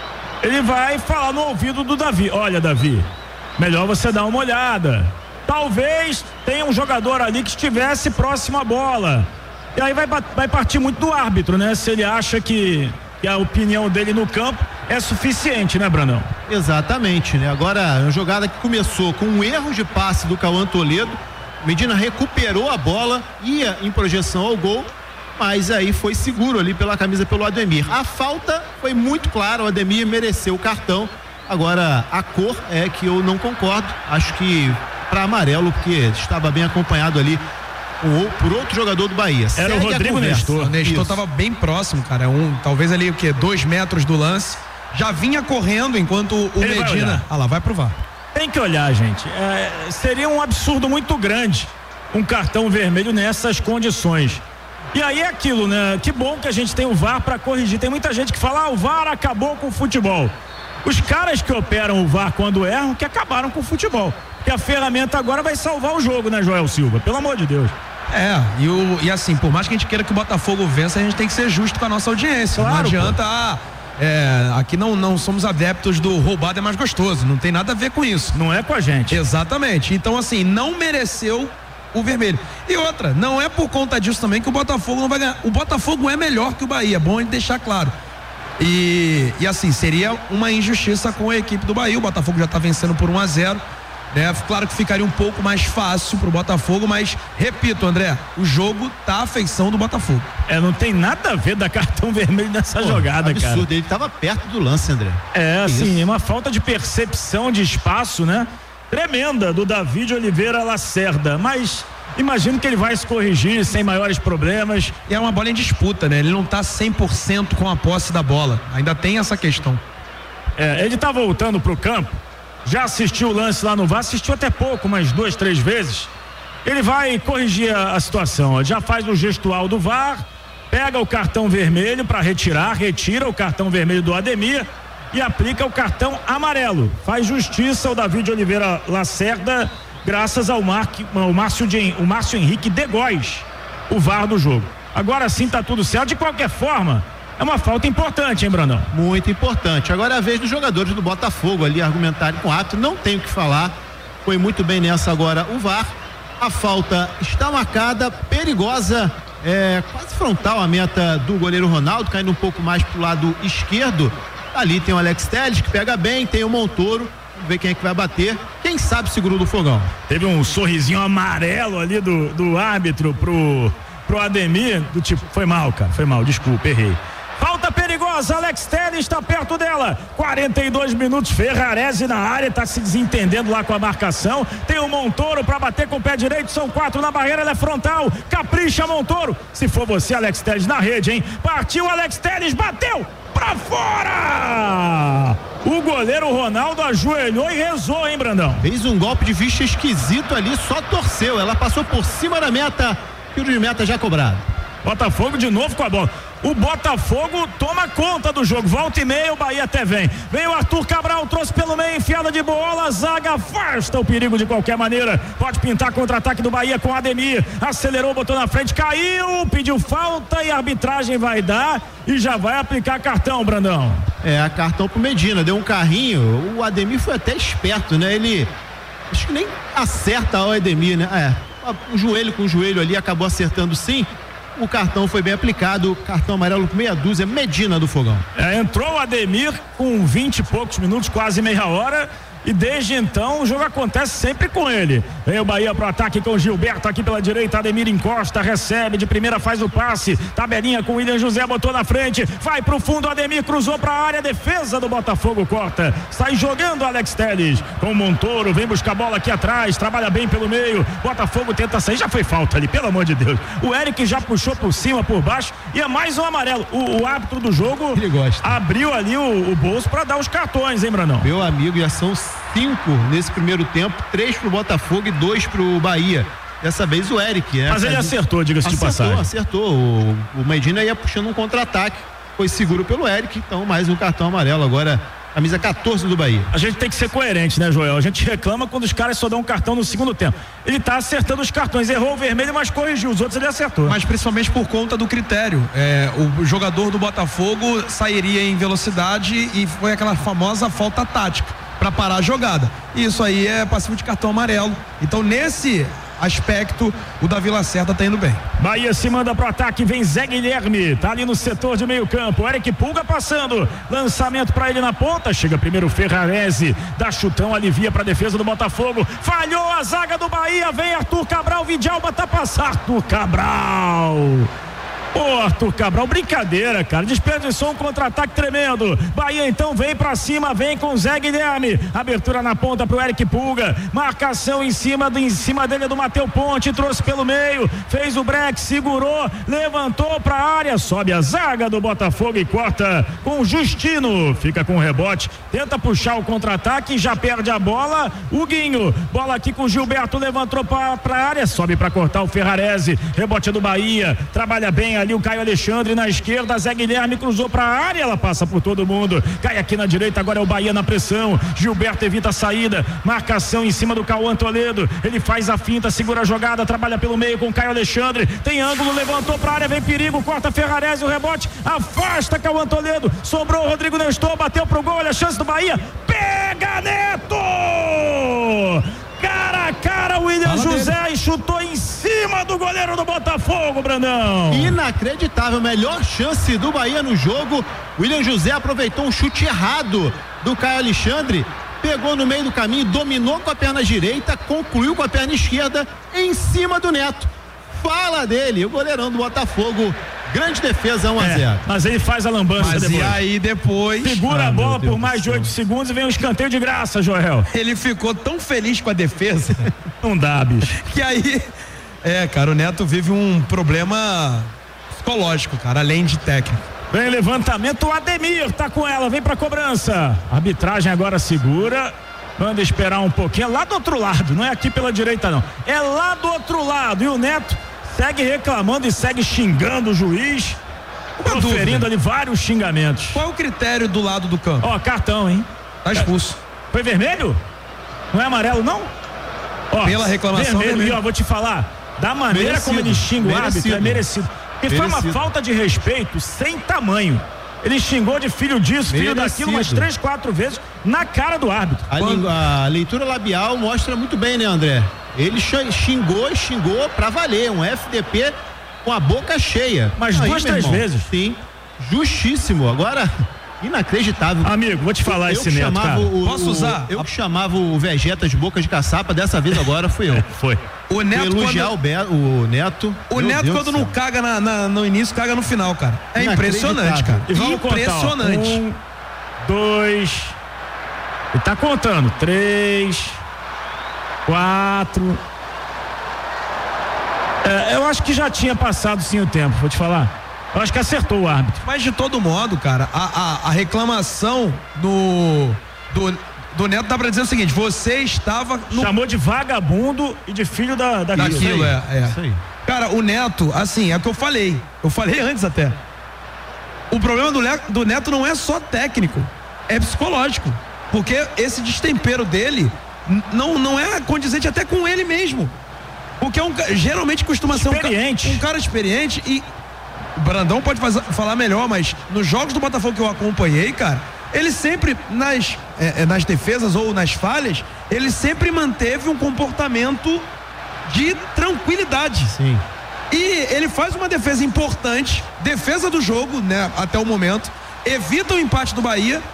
ele vai falar no ouvido do Davi: olha, Davi, melhor você dar uma olhada. Talvez tenha um jogador ali que estivesse próximo à bola. E aí vai, vai partir muito do árbitro, né? Se ele acha que, que a opinião dele no campo é suficiente, né, Brandão? Exatamente, né? Agora, uma jogada que começou com um erro de passe do Cauã Toledo. Medina recuperou a bola, ia em projeção ao gol, mas aí foi seguro ali pela camisa pelo Ademir. A falta foi muito clara, o Ademir mereceu o cartão. Agora, a cor é que eu não concordo. Acho que para amarelo, porque estava bem acompanhado ali por, por outro jogador do Bahia. Era Segue o Rodrigo Nestor. O Nestor estava bem próximo, cara. Um, talvez ali o quê? Dois metros do lance. Já vinha correndo enquanto o Ele Medina. Ah lá, vai pro V A R. Tem que olhar, gente. É, seria um absurdo muito grande um cartão vermelho nessas condições. E aí é aquilo, né? Que bom que a gente tem o V A R para corrigir. Tem muita gente que fala: ah, o V A R acabou com o futebol. Os caras que operam o V A R quando erram, que acabaram com o futebol. Porque a ferramenta agora vai salvar o jogo, né, Joel Silva? Pelo amor de Deus. É, e, o, e assim, por mais que a gente queira que o Botafogo vença, a gente tem que ser justo com a nossa audiência. Claro, não adianta, ah, é, aqui não, não somos adeptos do roubado é mais gostoso. Não tem nada a ver com isso. Não é com a gente. Exatamente. Então, assim, não mereceu o vermelho. E outra, não é por conta disso também que o Botafogo não vai ganhar. O Botafogo é melhor que o Bahia, é bom a gente deixar claro. E, e assim, seria uma injustiça com a equipe do Bahia. O Botafogo já está vencendo por um a zero, né? Claro que ficaria um pouco mais fácil pro Botafogo, mas repito, André, o jogo tá à feição do Botafogo. É, não tem nada a ver dar cartão vermelho nessa Pô, jogada, absurdo. cara. Absurdo, ele tava perto do lance, André. É, assim, uma falta de percepção de espaço, né? Tremenda do Davi de Oliveira Lacerda, mas imagino que ele vai se corrigir sem maiores problemas. E é uma bola em disputa, né? Ele não tá cem por cento com a posse da bola, ainda tem essa questão. É, ele tá voltando pro campo, já assistiu o lance lá no V A R, assistiu até pouco, umas duas, três vezes. Ele vai corrigir a, a situação, ó. Já faz o gestual do V A R, pega o cartão vermelho para retirar, retira o cartão vermelho do Ademir e aplica o cartão amarelo. Faz justiça o Davi de Oliveira Lacerda, graças ao, Mar, ao Márcio, de, o Márcio Henrique de Góes, o V A R do jogo. Agora sim tá tudo certo. De qualquer forma, é uma falta importante, hein, Brandão? Muito importante. Agora é a vez dos jogadores do Botafogo ali argumentarem com o árbitro. Não tem o que falar. Foi muito bem nessa agora o V A R. A falta está marcada, perigosa, é, quase frontal a meta do goleiro Ronaldo, caindo um pouco mais pro lado esquerdo. Ali tem o Alex Telles que pega bem, tem o Montoro. Vamos ver quem é que vai bater. Quem sabe segurou do fogão. Teve um sorrisinho amarelo ali do, do árbitro pro, pro Ademir, do tipo, foi mal, cara, foi mal, desculpa, errei. Falta perigosa, Alex Telles está perto dela. quarenta e dois minutos, Ferrarese na área, tá se desentendendo lá com a marcação. Tem o Montoro para bater com o pé direito, são quatro na barreira, ela é frontal. Capricha, Montoro. Se for você, Alex Telles na rede, hein? Partiu, Alex Telles, bateu pra fora! O goleiro Ronaldo ajoelhou e rezou, hein, Brandão? Fez um golpe de vista esquisito ali, só torceu. Ela passou por cima da meta, tiro de meta já cobrado. Botafogo de novo com a bola. O Botafogo toma conta do jogo. Volta e meia, o Bahia até vem. Vem o Arthur Cabral, trouxe pelo meio, enfiada de bola. A zaga afasta o perigo de qualquer maneira. Pode pintar contra-ataque do Bahia com Ademir. Acelerou, botou na frente, caiu, pediu falta e a arbitragem vai dar e já vai aplicar cartão, Brandão. É, a cartão pro Medina, deu um carrinho. O Ademir foi até esperto, né? Ele, acho que nem acerta o Ademir, né? É, o joelho com o joelho ali, acabou acertando sim. O cartão foi bem aplicado, cartão amarelo com meia dúzia, Medina do Fogão. É, entrou o Ademir com vinte e poucos minutos, quase meia hora, e desde então o jogo acontece sempre com ele. Vem o Bahia pro ataque com o Gilberto aqui pela direita, Ademir encosta, recebe, de primeira faz o passe, tabelinha com o William José, botou na frente, vai pro fundo, Ademir cruzou pra área, defesa do Botafogo corta, sai jogando Alex Telles, com o Montoro, vem buscar a bola aqui atrás, trabalha bem pelo meio, Botafogo tenta sair, já foi falta ali, pelo amor de Deus, o Eric já puxou por cima, por baixo, e é mais um amarelo, o, o árbitro do jogo abriu ali o, o bolso pra dar os cartões, hein, Branão? Meu amigo, já são cinco nesse primeiro tempo, três pro Botafogo e dois pro Bahia. Dessa vez o Eric, né? Mas ele acertou, diga-se de passagem. Acertou, acertou. O, o Medina ia puxando um contra-ataque, foi seguro pelo Eric, então mais um cartão amarelo agora. Camisa quatorze do Bahia. A gente tem que ser coerente, né, Joel? A gente reclama quando os caras só dão um cartão no segundo tempo. Ele tá acertando os cartões, errou o vermelho, mas corrigiu. Os outros ele acertou. Mas principalmente por conta do critério. É, o jogador do Botafogo sairia em velocidade e foi aquela famosa falta tática para parar a jogada. E isso aí é passivo de cartão amarelo. Então, nesse aspecto, o Davi Lacerda tá indo bem. Bahia se manda pro ataque, vem Zé Guilherme, tá ali no setor de meio campo, Eric Pulga passando, lançamento pra ele na ponta, chega primeiro o Ferrarese, dá chutão, alivia pra defesa do Botafogo, falhou a zaga do Bahia, vem Arthur Cabral, Vidalba tá passando, Arthur Cabral. Ô, Arthur Cabral, brincadeira, cara, desperdiçou um contra-ataque tremendo, Bahia então vem pra cima, vem com Zé Guilherme, abertura na ponta pro Eric Pulga, marcação em cima, do, em cima dele do Mateu Ponte, trouxe pelo meio, fez o break, segurou, levantou pra área, sobe a zaga do Botafogo e corta com o Justino, fica com o rebote, tenta puxar o contra-ataque, já perde a bola, o Guinho, bola aqui com o Gilberto, levantou pra, pra área, sobe pra cortar o Ferrarese, rebote do Bahia, trabalha bem ali o Caio Alexandre na esquerda, Zé Guilherme cruzou pra área, ela passa por todo mundo, cai aqui na direita, agora é o Bahia na pressão, Gilberto evita a saída, marcação em cima do Cauã Toledo, ele faz a finta, segura a jogada, trabalha pelo meio com o Caio Alexandre, tem ângulo, levantou pra área, vem perigo, corta Ferrarese, o rebote, afasta Cauã Toledo, sobrou o Rodrigo Nestor, bateu pro gol, olha a chance do Bahia, pega Neto! Cara a cara, William Fala José dele. E chutou em cima do goleiro do Botafogo, Brandão. Inacreditável, melhor chance do Bahia no jogo. William José aproveitou um chute errado do Caio Alexandre, pegou no meio do caminho, dominou com a perna direita, concluiu com a perna esquerda em cima do Neto. Fala dele, o goleirão do Botafogo. Grande defesa, um a zero. É, mas ele faz a lambança mas depois. E aí depois... Segura ah, a bola por mais de oito segundos e vem um escanteio de graça, Joel. Ele ficou tão feliz com a defesa. Não dá, bicho. Que aí... É, cara, o Neto vive um problema psicológico, cara, além de técnico. Vem levantamento, o Ademir tá com ela, vem pra cobrança. Arbitragem agora segura. Manda esperar um pouquinho. É lá do outro lado, não é aqui pela direita, não. É lá do outro lado. E o Neto segue reclamando e segue xingando o juiz, proferindo ali vários xingamentos. Qual é o critério do lado do campo? Ó, cartão, hein? Tá expulso. Foi vermelho? Não é amarelo, não? Ó, pela reclamação vermelho, vermelho. Ó, vou te falar, da maneira merecido, como ele xinga o merecido. árbitro, é merecido. Porque merecido. Foi uma falta de respeito sem tamanho. Ele xingou de filho disso, merecido. Filho daquilo, umas três, quatro vezes na cara do árbitro. A, Quando... a leitura labial mostra muito bem, né, André? Ele xingou, xingou pra valer, um F D P com a boca cheia. Mas aí, duas, três irmão, vezes. Sim, justíssimo. Agora, inacreditável. Amigo, vou te falar eu esse Neto, cara. O, Posso usar? Eu que chamava o Vegeta de boca de caçapa, dessa vez agora fui eu. Foi. O Neto elogiar quando... o, Be... o Neto. O Neto Deus quando não caga na, na, no início, caga no final, cara. É impressionante, cara. E vamos impressionante. Contar, um, dois. Ele tá contando. Três. Quatro. É, eu acho que já tinha passado sim o tempo, vou te falar. Eu acho que acertou o árbitro. Mas de todo modo, cara, a, a, a reclamação do, do, do Neto dá pra dizer o seguinte: você estava. No... Chamou de vagabundo e de filho da, da daquilo. É, é. Isso aí. Cara, o Neto, assim, é o que eu falei. Eu falei antes até. O problema do, Le, do Neto não é só técnico, é psicológico. Porque esse destempero dele não, não é condizente até com ele mesmo. Porque é um, geralmente costuma experiente. ser um, um cara experiente e o Brandão pode fazer, falar melhor, mas nos jogos do Botafogo que eu acompanhei, cara, ele sempre nas, é, nas defesas ou nas falhas, ele sempre manteve um comportamento de tranquilidade. Sim. E ele faz uma defesa importante, defesa do jogo, né, até o momento, evita o empate do Bahia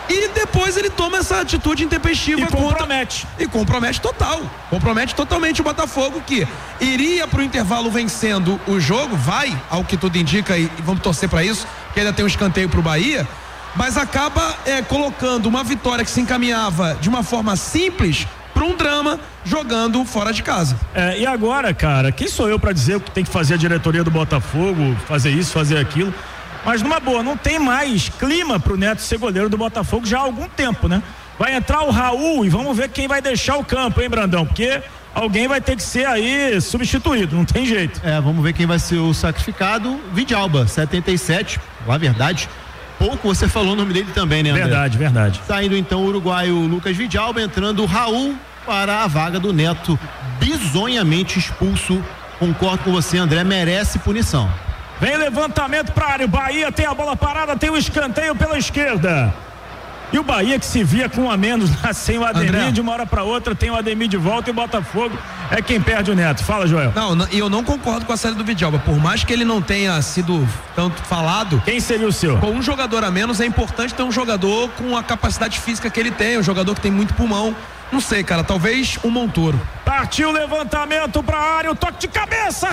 E depois ele toma essa atitude intempestiva e compromete. Contra, e compromete total. Compromete totalmente o Botafogo, que iria pro intervalo vencendo o jogo, vai, ao que tudo indica, e, e vamos torcer para isso, que ainda tem um escanteio pro Bahia, mas acaba é, colocando uma vitória que se encaminhava de uma forma simples para um drama, jogando fora de casa. É, e agora, cara, quem sou eu para dizer o que tem que fazer a diretoria do Botafogo, fazer isso, fazer aquilo? Mas numa boa, não tem mais clima pro Neto ser goleiro do Botafogo já há algum tempo, né? Vai entrar o Raul e vamos ver quem vai deixar o campo, hein, Brandão? Porque alguém vai ter que ser aí substituído, não tem jeito. É, vamos ver quem vai ser o sacrificado. Vidalba, setenta e sete, na verdade, pouco você falou o nome dele também, né, André? Verdade, verdade. Saindo então o uruguaio Lucas Vidalba, entrando o Raul para a vaga do Neto, bizonhamente expulso. Concordo com você, André, merece punição. Vem levantamento para a área, o Bahia tem a bola parada, tem o escanteio pela esquerda. E o Bahia que se via com um a menos lá, sem o Ademir, André, de uma hora para outra tem o Ademir de volta e o Botafogo é quem perde o Neto. Fala, Joel. Não, e eu não concordo com a saída do Vidalba, por mais que ele não tenha sido tanto falado. Quem seria o seu? Com um jogador a menos é importante ter um jogador com a capacidade física que ele tem, um jogador que tem muito pulmão. Não sei, cara, talvez o Montoro. Partiu o levantamento pra área, o toque de cabeça,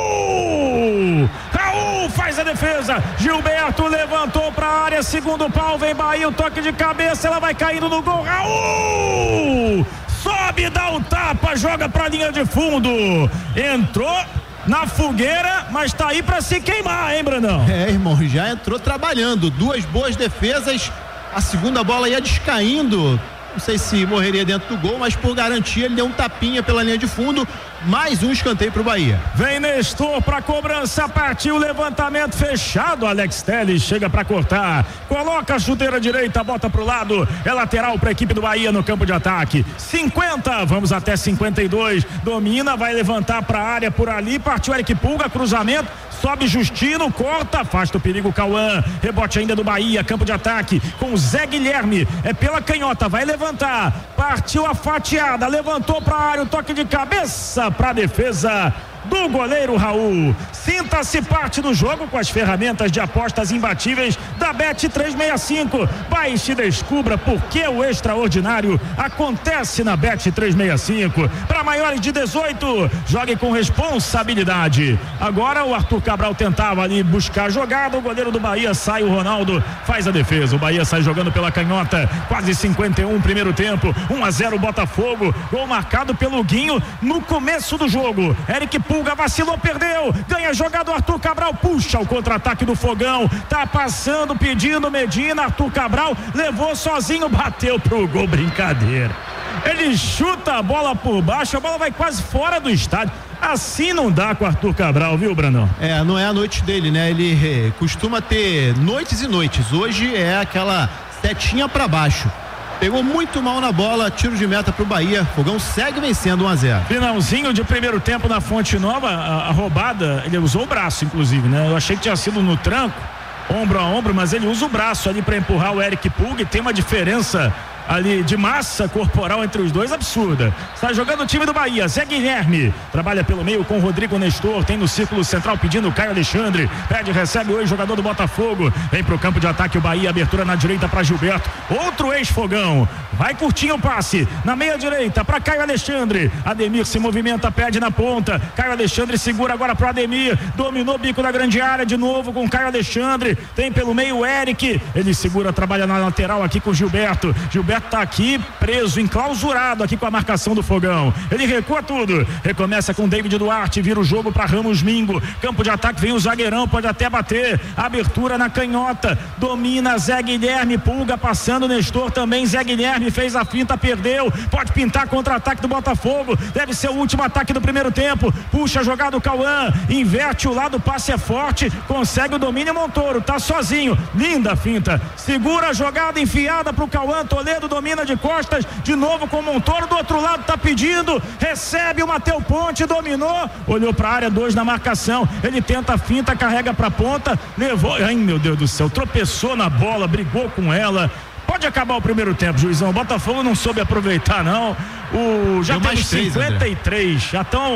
Raul! Raul faz a defesa, Gilberto levantou pra área, segundo pau, vem Bahia, o toque de cabeça, ela vai caindo no gol, Raul! Sobe, dá o tapa, joga pra linha de fundo, entrou na fogueira, mas tá aí pra se queimar, hein, Brandão? É, irmão, já entrou trabalhando, duas boas defesas, a segunda bola ia descaindo. Não sei se morreria dentro do gol, mas por garantia ele deu um tapinha pela linha de fundo. Mais um escanteio pro Bahia. Vem Nestor pra cobrança, partiu o levantamento fechado, Alex Telles chega pra cortar, coloca a chuteira direita, bota pro lado, é lateral pra equipe do Bahia no campo de ataque. cinquenta, vamos até cinquenta e dois, domina, vai levantar pra área por ali, partiu Eric Pulga, cruzamento, sobe Justino, corta, afasta o perigo Cauã, rebote ainda do Bahia, campo de ataque com o Zé Guilherme, é pela canhota, vai levantar, partiu a fatiada, levantou pra área, o toque de cabeça para a defesa do goleiro Raul. Sinta-se parte do jogo com as ferramentas de apostas imbatíveis da Bet trezentos e sessenta e cinco. Baixe e descubra por que o extraordinário acontece na Bet trezentos e sessenta e cinco. Para maiores de dezoito, jogue com responsabilidade. Agora o Arthur Cabral tentava ali buscar a jogada, o goleiro do Bahia sai, o Ronaldo faz a defesa. O Bahia sai jogando pela canhota, quase cinquenta e um, primeiro tempo, um a zero Botafogo, gol marcado pelo Guinho no começo do jogo. Eric Pulga vacilou, perdeu, ganha jogada o Arthur Cabral, puxa o contra-ataque do Fogão, tá passando, pedindo Medina, Arthur Cabral levou sozinho, bateu pro gol, brincadeira. Ele chuta a bola por baixo, a bola vai quase fora do estádio. Assim não dá com o Arthur Cabral, viu, Brandão? É, não é a noite dele, né? Ele eh, costuma ter noites e noites. Hoje é aquela setinha pra baixo. Pegou muito mal na bola, tiro de meta pro Bahia. Fogão segue vencendo um a zero. Finalzinho de primeiro tempo na Fonte Nova, a, a roubada, ele usou o braço, inclusive, né? Eu achei que tinha sido no tranco, ombro a ombro, mas ele usa o braço ali para empurrar o Eric Pulga e tem uma diferença ali de massa corporal entre os dois absurda. Está jogando o time do Bahia, Zé Guilherme trabalha pelo meio com o Rodrigo Nestor, tem no círculo central pedindo o Caio Alexandre, pede, recebe hoje jogador do Botafogo, vem pro campo de ataque o Bahia, abertura na direita para Gilberto, outro ex-Fogão, vai curtinho o passe, na meia direita para Caio Alexandre, Ademir se movimenta, pede na ponta, Caio Alexandre segura agora pro Ademir, dominou o bico da grande área de novo com Caio Alexandre, tem pelo meio o Eric, ele segura, trabalha na lateral aqui com o Gilberto, Gilberto tá aqui preso, enclausurado aqui com a marcação do Fogão, ele recua tudo, recomeça com David Duarte, vira o jogo para Ramos Mingo, campo de ataque, vem o zagueirão, pode até bater, abertura na canhota, domina Zé Guilherme, Pulga passando, Nestor também, Zé Guilherme fez a finta, perdeu, pode pintar contra-ataque do Botafogo, deve ser o último ataque do primeiro tempo, puxa a jogada do Cauã, inverte o lado, o passe é forte, consegue o domínio, Montoro, tá sozinho, linda a finta, segura a jogada enfiada pro Cauã, Toledo domina de costas, de novo com o Montoro, do outro lado tá pedindo, recebe o Mateu Ponte, dominou, olhou pra área, dois na marcação, ele tenta a finta, carrega pra ponta, levou, ai meu Deus do céu, tropeçou na bola, brigou com ela. Pode acabar o primeiro tempo, Juizão. O Botafogo não soube aproveitar, não. O, já temos cinquenta e três, já estão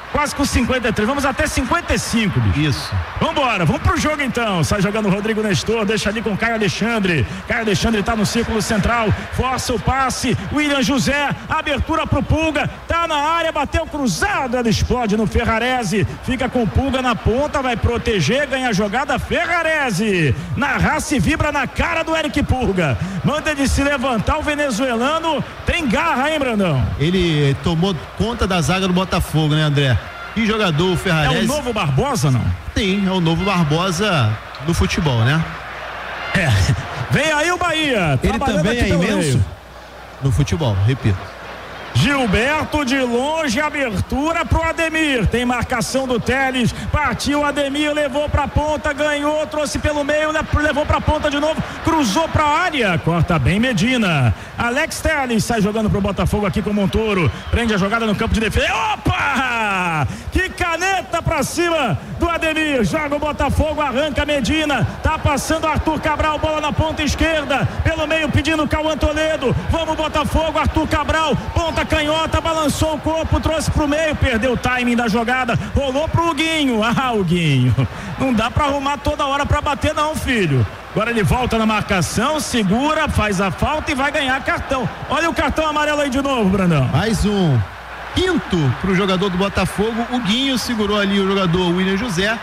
Quase com cinquenta e três, vamos até cinquenta e cinco, bicho. Isso. Vambora, vamos pro jogo então. Sai jogando o Rodrigo Nestor, deixa ali com o Caio Alexandre. Caio Alexandre tá no círculo central, força o passe. William José, abertura pro Pulga, tá na área, bateu cruzado, ela explode no Ferrarese. Fica com o Pulga na ponta, vai proteger, ganha a jogada. Ferrarese na raça e vibra na cara do Eric Pulga. Manda ele se levantar, o venezuelano tem garra, hein, Brandão? Ele tomou conta da zaga do Botafogo, né, André? Que jogador, o Ferrarese. É o novo Barbosa, não? Sim, é o novo Barbosa no futebol, né? É. Vem aí o Bahia. Ele também é imenso meio. No futebol, repito. Gilberto de longe, abertura pro Ademir, tem marcação do Teles, partiu Ademir, levou pra ponta, ganhou, trouxe pelo meio, levou pra ponta de novo, cruzou pra área, corta bem Medina. Alex Teles sai jogando pro Botafogo aqui com o Montoro, prende a jogada no campo de defesa. Opa! Que caneta pra cima do Ademir, joga o Botafogo, arranca Medina, tá passando Arthur Cabral, bola na ponta esquerda, pelo meio pedindo o Cauã Toledo, vamos Botafogo, Arthur Cabral, ponta canhota, balançou o corpo, trouxe pro meio, perdeu o timing da jogada, rolou pro Huguinho. Ah, Huguinho, não dá pra arrumar toda hora pra bater não, filho. Agora ele volta na marcação, segura, faz a falta e vai ganhar cartão. Olha o cartão amarelo aí de novo, Brandão. Mais um quinto pro jogador do Botafogo. O Huguinho segurou ali o jogador William José.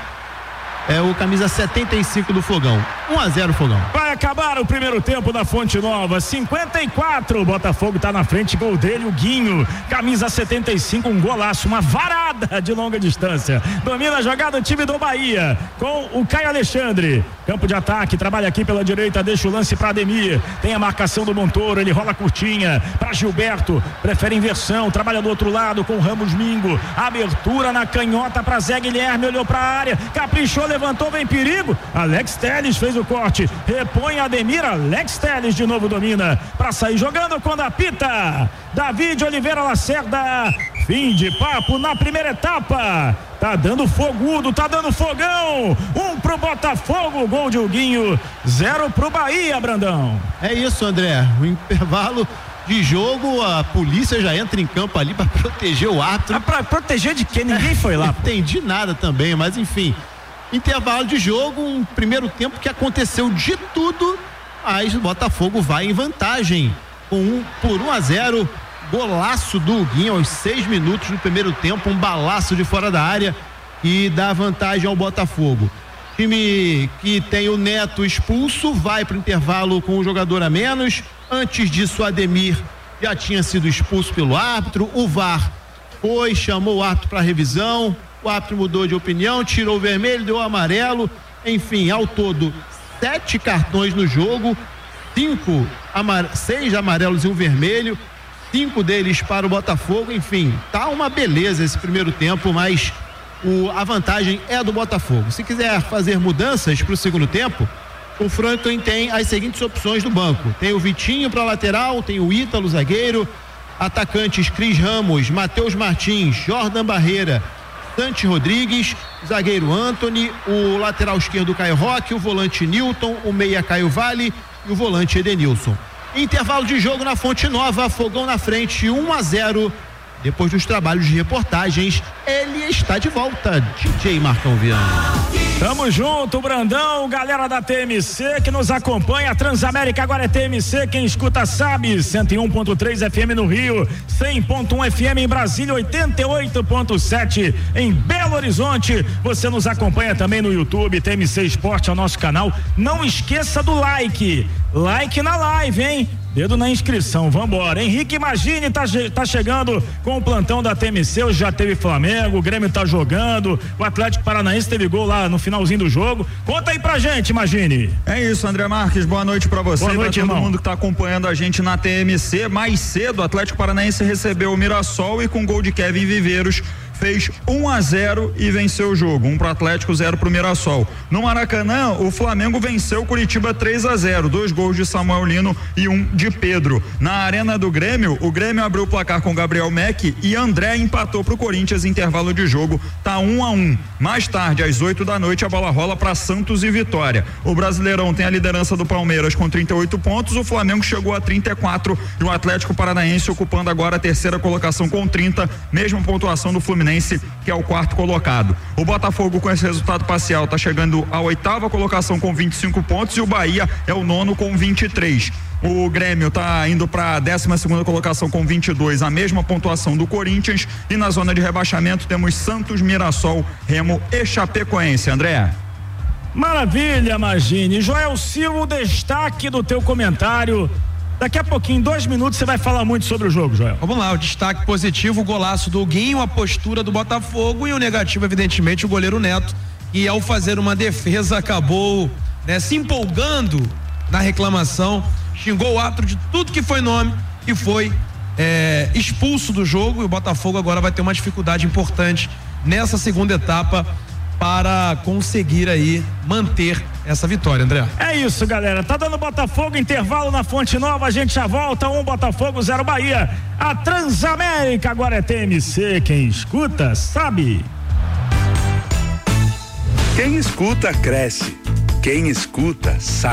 É o camisa setenta e cinco do Fogão. um a zero Fogão. Vai acabar o primeiro tempo da Fonte Nova. cinquenta e quatro. O Botafogo tá na frente. Gol dele, o Guinho. Camisa setenta e cinco. Um golaço. Uma varada de longa distância. Domina a jogada o time do Bahia. Com o Caio Alexandre. Campo de ataque. Trabalha aqui pela direita. Deixa o lance para Ademir. Tem a marcação do Montoro. Ele rola curtinha. Para Gilberto. Prefere inversão. Trabalha do outro lado com o Ramos Mingo. Abertura na canhota para Zé Guilherme. Olhou para a área. Caprichou. Levantou, vem perigo. Alex Teles fez o corte. Repõe Ademir. Alex Teles de novo domina para sair jogando quando apita. David Oliveira Lacerda. Fim de papo na primeira etapa. Tá dando fogudo, tá dando fogão. Um pro Botafogo, gol de Huguinho. Zero pro Bahia, Brandão. É isso, André. O intervalo de jogo, a polícia já entra em campo ali para proteger o árbitro. Ah, para proteger de quê? Ninguém foi lá. Não entendi nada também, mas enfim. Intervalo de jogo, um primeiro tempo que aconteceu de tudo, mas o Botafogo vai em vantagem com um por um a zero, golaço do Huguinho aos seis minutos do primeiro tempo, um balaço de fora da área e dá vantagem ao Botafogo. Time que tem o Neto expulso, vai para o intervalo com um jogador a menos. Antes disso, o Ademir já tinha sido expulso pelo árbitro, o V A R foi, chamou o árbitro para revisão. O árbitro mudou de opinião, tirou o vermelho, deu o amarelo. Enfim, ao todo, sete cartões no jogo, cinco, amar... seis amarelos e um vermelho, cinco deles para o Botafogo. Enfim, tá uma beleza esse primeiro tempo, mas o... a vantagem é do Botafogo. Se quiser fazer mudanças para o segundo tempo, o Franklin tem as seguintes opções do banco: tem o Vitinho para lateral, tem o Ítalo, zagueiro, atacantes Cris Ramos, Matheus Martins, Jordan Barreira, Dante Rodrigues, zagueiro Anthony, o lateral esquerdo Caio Roque, o volante Newton, o meia Caio Vale e o volante Edenilson. Intervalo de jogo na Fonte Nova, Fogão na frente, um a zero. Depois dos trabalhos de reportagens, ele está de volta. D J Marcão Viana. Tamo junto, Brandão, galera da T M C que nos acompanha. Transamérica agora é T M C, quem escuta sabe. cento e um ponto três F M no Rio, cem ponto um F M em Brasília, oitenta e oito ponto sete em Belo Horizonte. Você nos acompanha também no YouTube, T M C Esporte é o nosso canal. Não esqueça do like, like na live, hein? Dedo na inscrição, vambora. Henrique Imagine tá, tá chegando com o plantão da T M C. Hoje já teve Flamengo, o Grêmio tá jogando, o Atlético Paranaense teve gol lá no finalzinho do jogo. Conta aí pra gente, Imagine. É isso, André Marques, boa noite pra você, boa noite, pra todo irmão. mundo que tá acompanhando a gente na T M C. Mais cedo, o Atlético Paranaense recebeu o Mirassol e com gol de Kevin Viveiros fez um a zero e venceu o jogo. Um pro Atlético, zero pro Mirassol. No Maracanã, o Flamengo venceu o Curitiba três a zero. Dois gols de Samuel Lino e um de Pedro. Na Arena do Grêmio, o Grêmio abriu o placar com Gabriel Meck e André empatou pro Corinthians em intervalo de jogo. Tá um a um. Mais tarde, às oito da noite, a bola rola para Santos e Vitória. O Brasileirão tem a liderança do Palmeiras com trinta e oito pontos. O Flamengo chegou a trinta e quatro e o Atlético Paranaense ocupando agora a terceira colocação com trinta. Mesma pontuação do Fluminense Chapecoense, que é o quarto colocado. O Botafogo, com esse resultado parcial, está chegando à oitava colocação com vinte e cinco pontos e o Bahia é o nono com vinte e três. O Grêmio está indo para a décima segunda colocação com vinte e dois, a mesma pontuação do Corinthians, e na zona de rebaixamento temos Santos, Mirassol, Remo e Chapecoense. André. Maravilha, Magine. Joel Silva, o destaque do teu comentário. Daqui a pouquinho, em dois minutos, você vai falar muito sobre o jogo, Joel. Vamos lá, o destaque positivo, o golaço do Guinho, a postura do Botafogo, e o negativo, evidentemente, o goleiro Neto, que ao fazer uma defesa acabou, né, se empolgando na reclamação, xingou o árbitro de tudo que foi nome e foi é, expulso do jogo, e o Botafogo agora vai ter uma dificuldade importante nessa segunda etapa para conseguir aí manter essa vitória, André. É isso, galera, tá dando Botafogo, intervalo na Fonte Nova, a gente já volta, um Botafogo, zero Bahia. A Transamérica agora é T M C, quem escuta sabe. Quem escuta cresce, quem escuta sabe.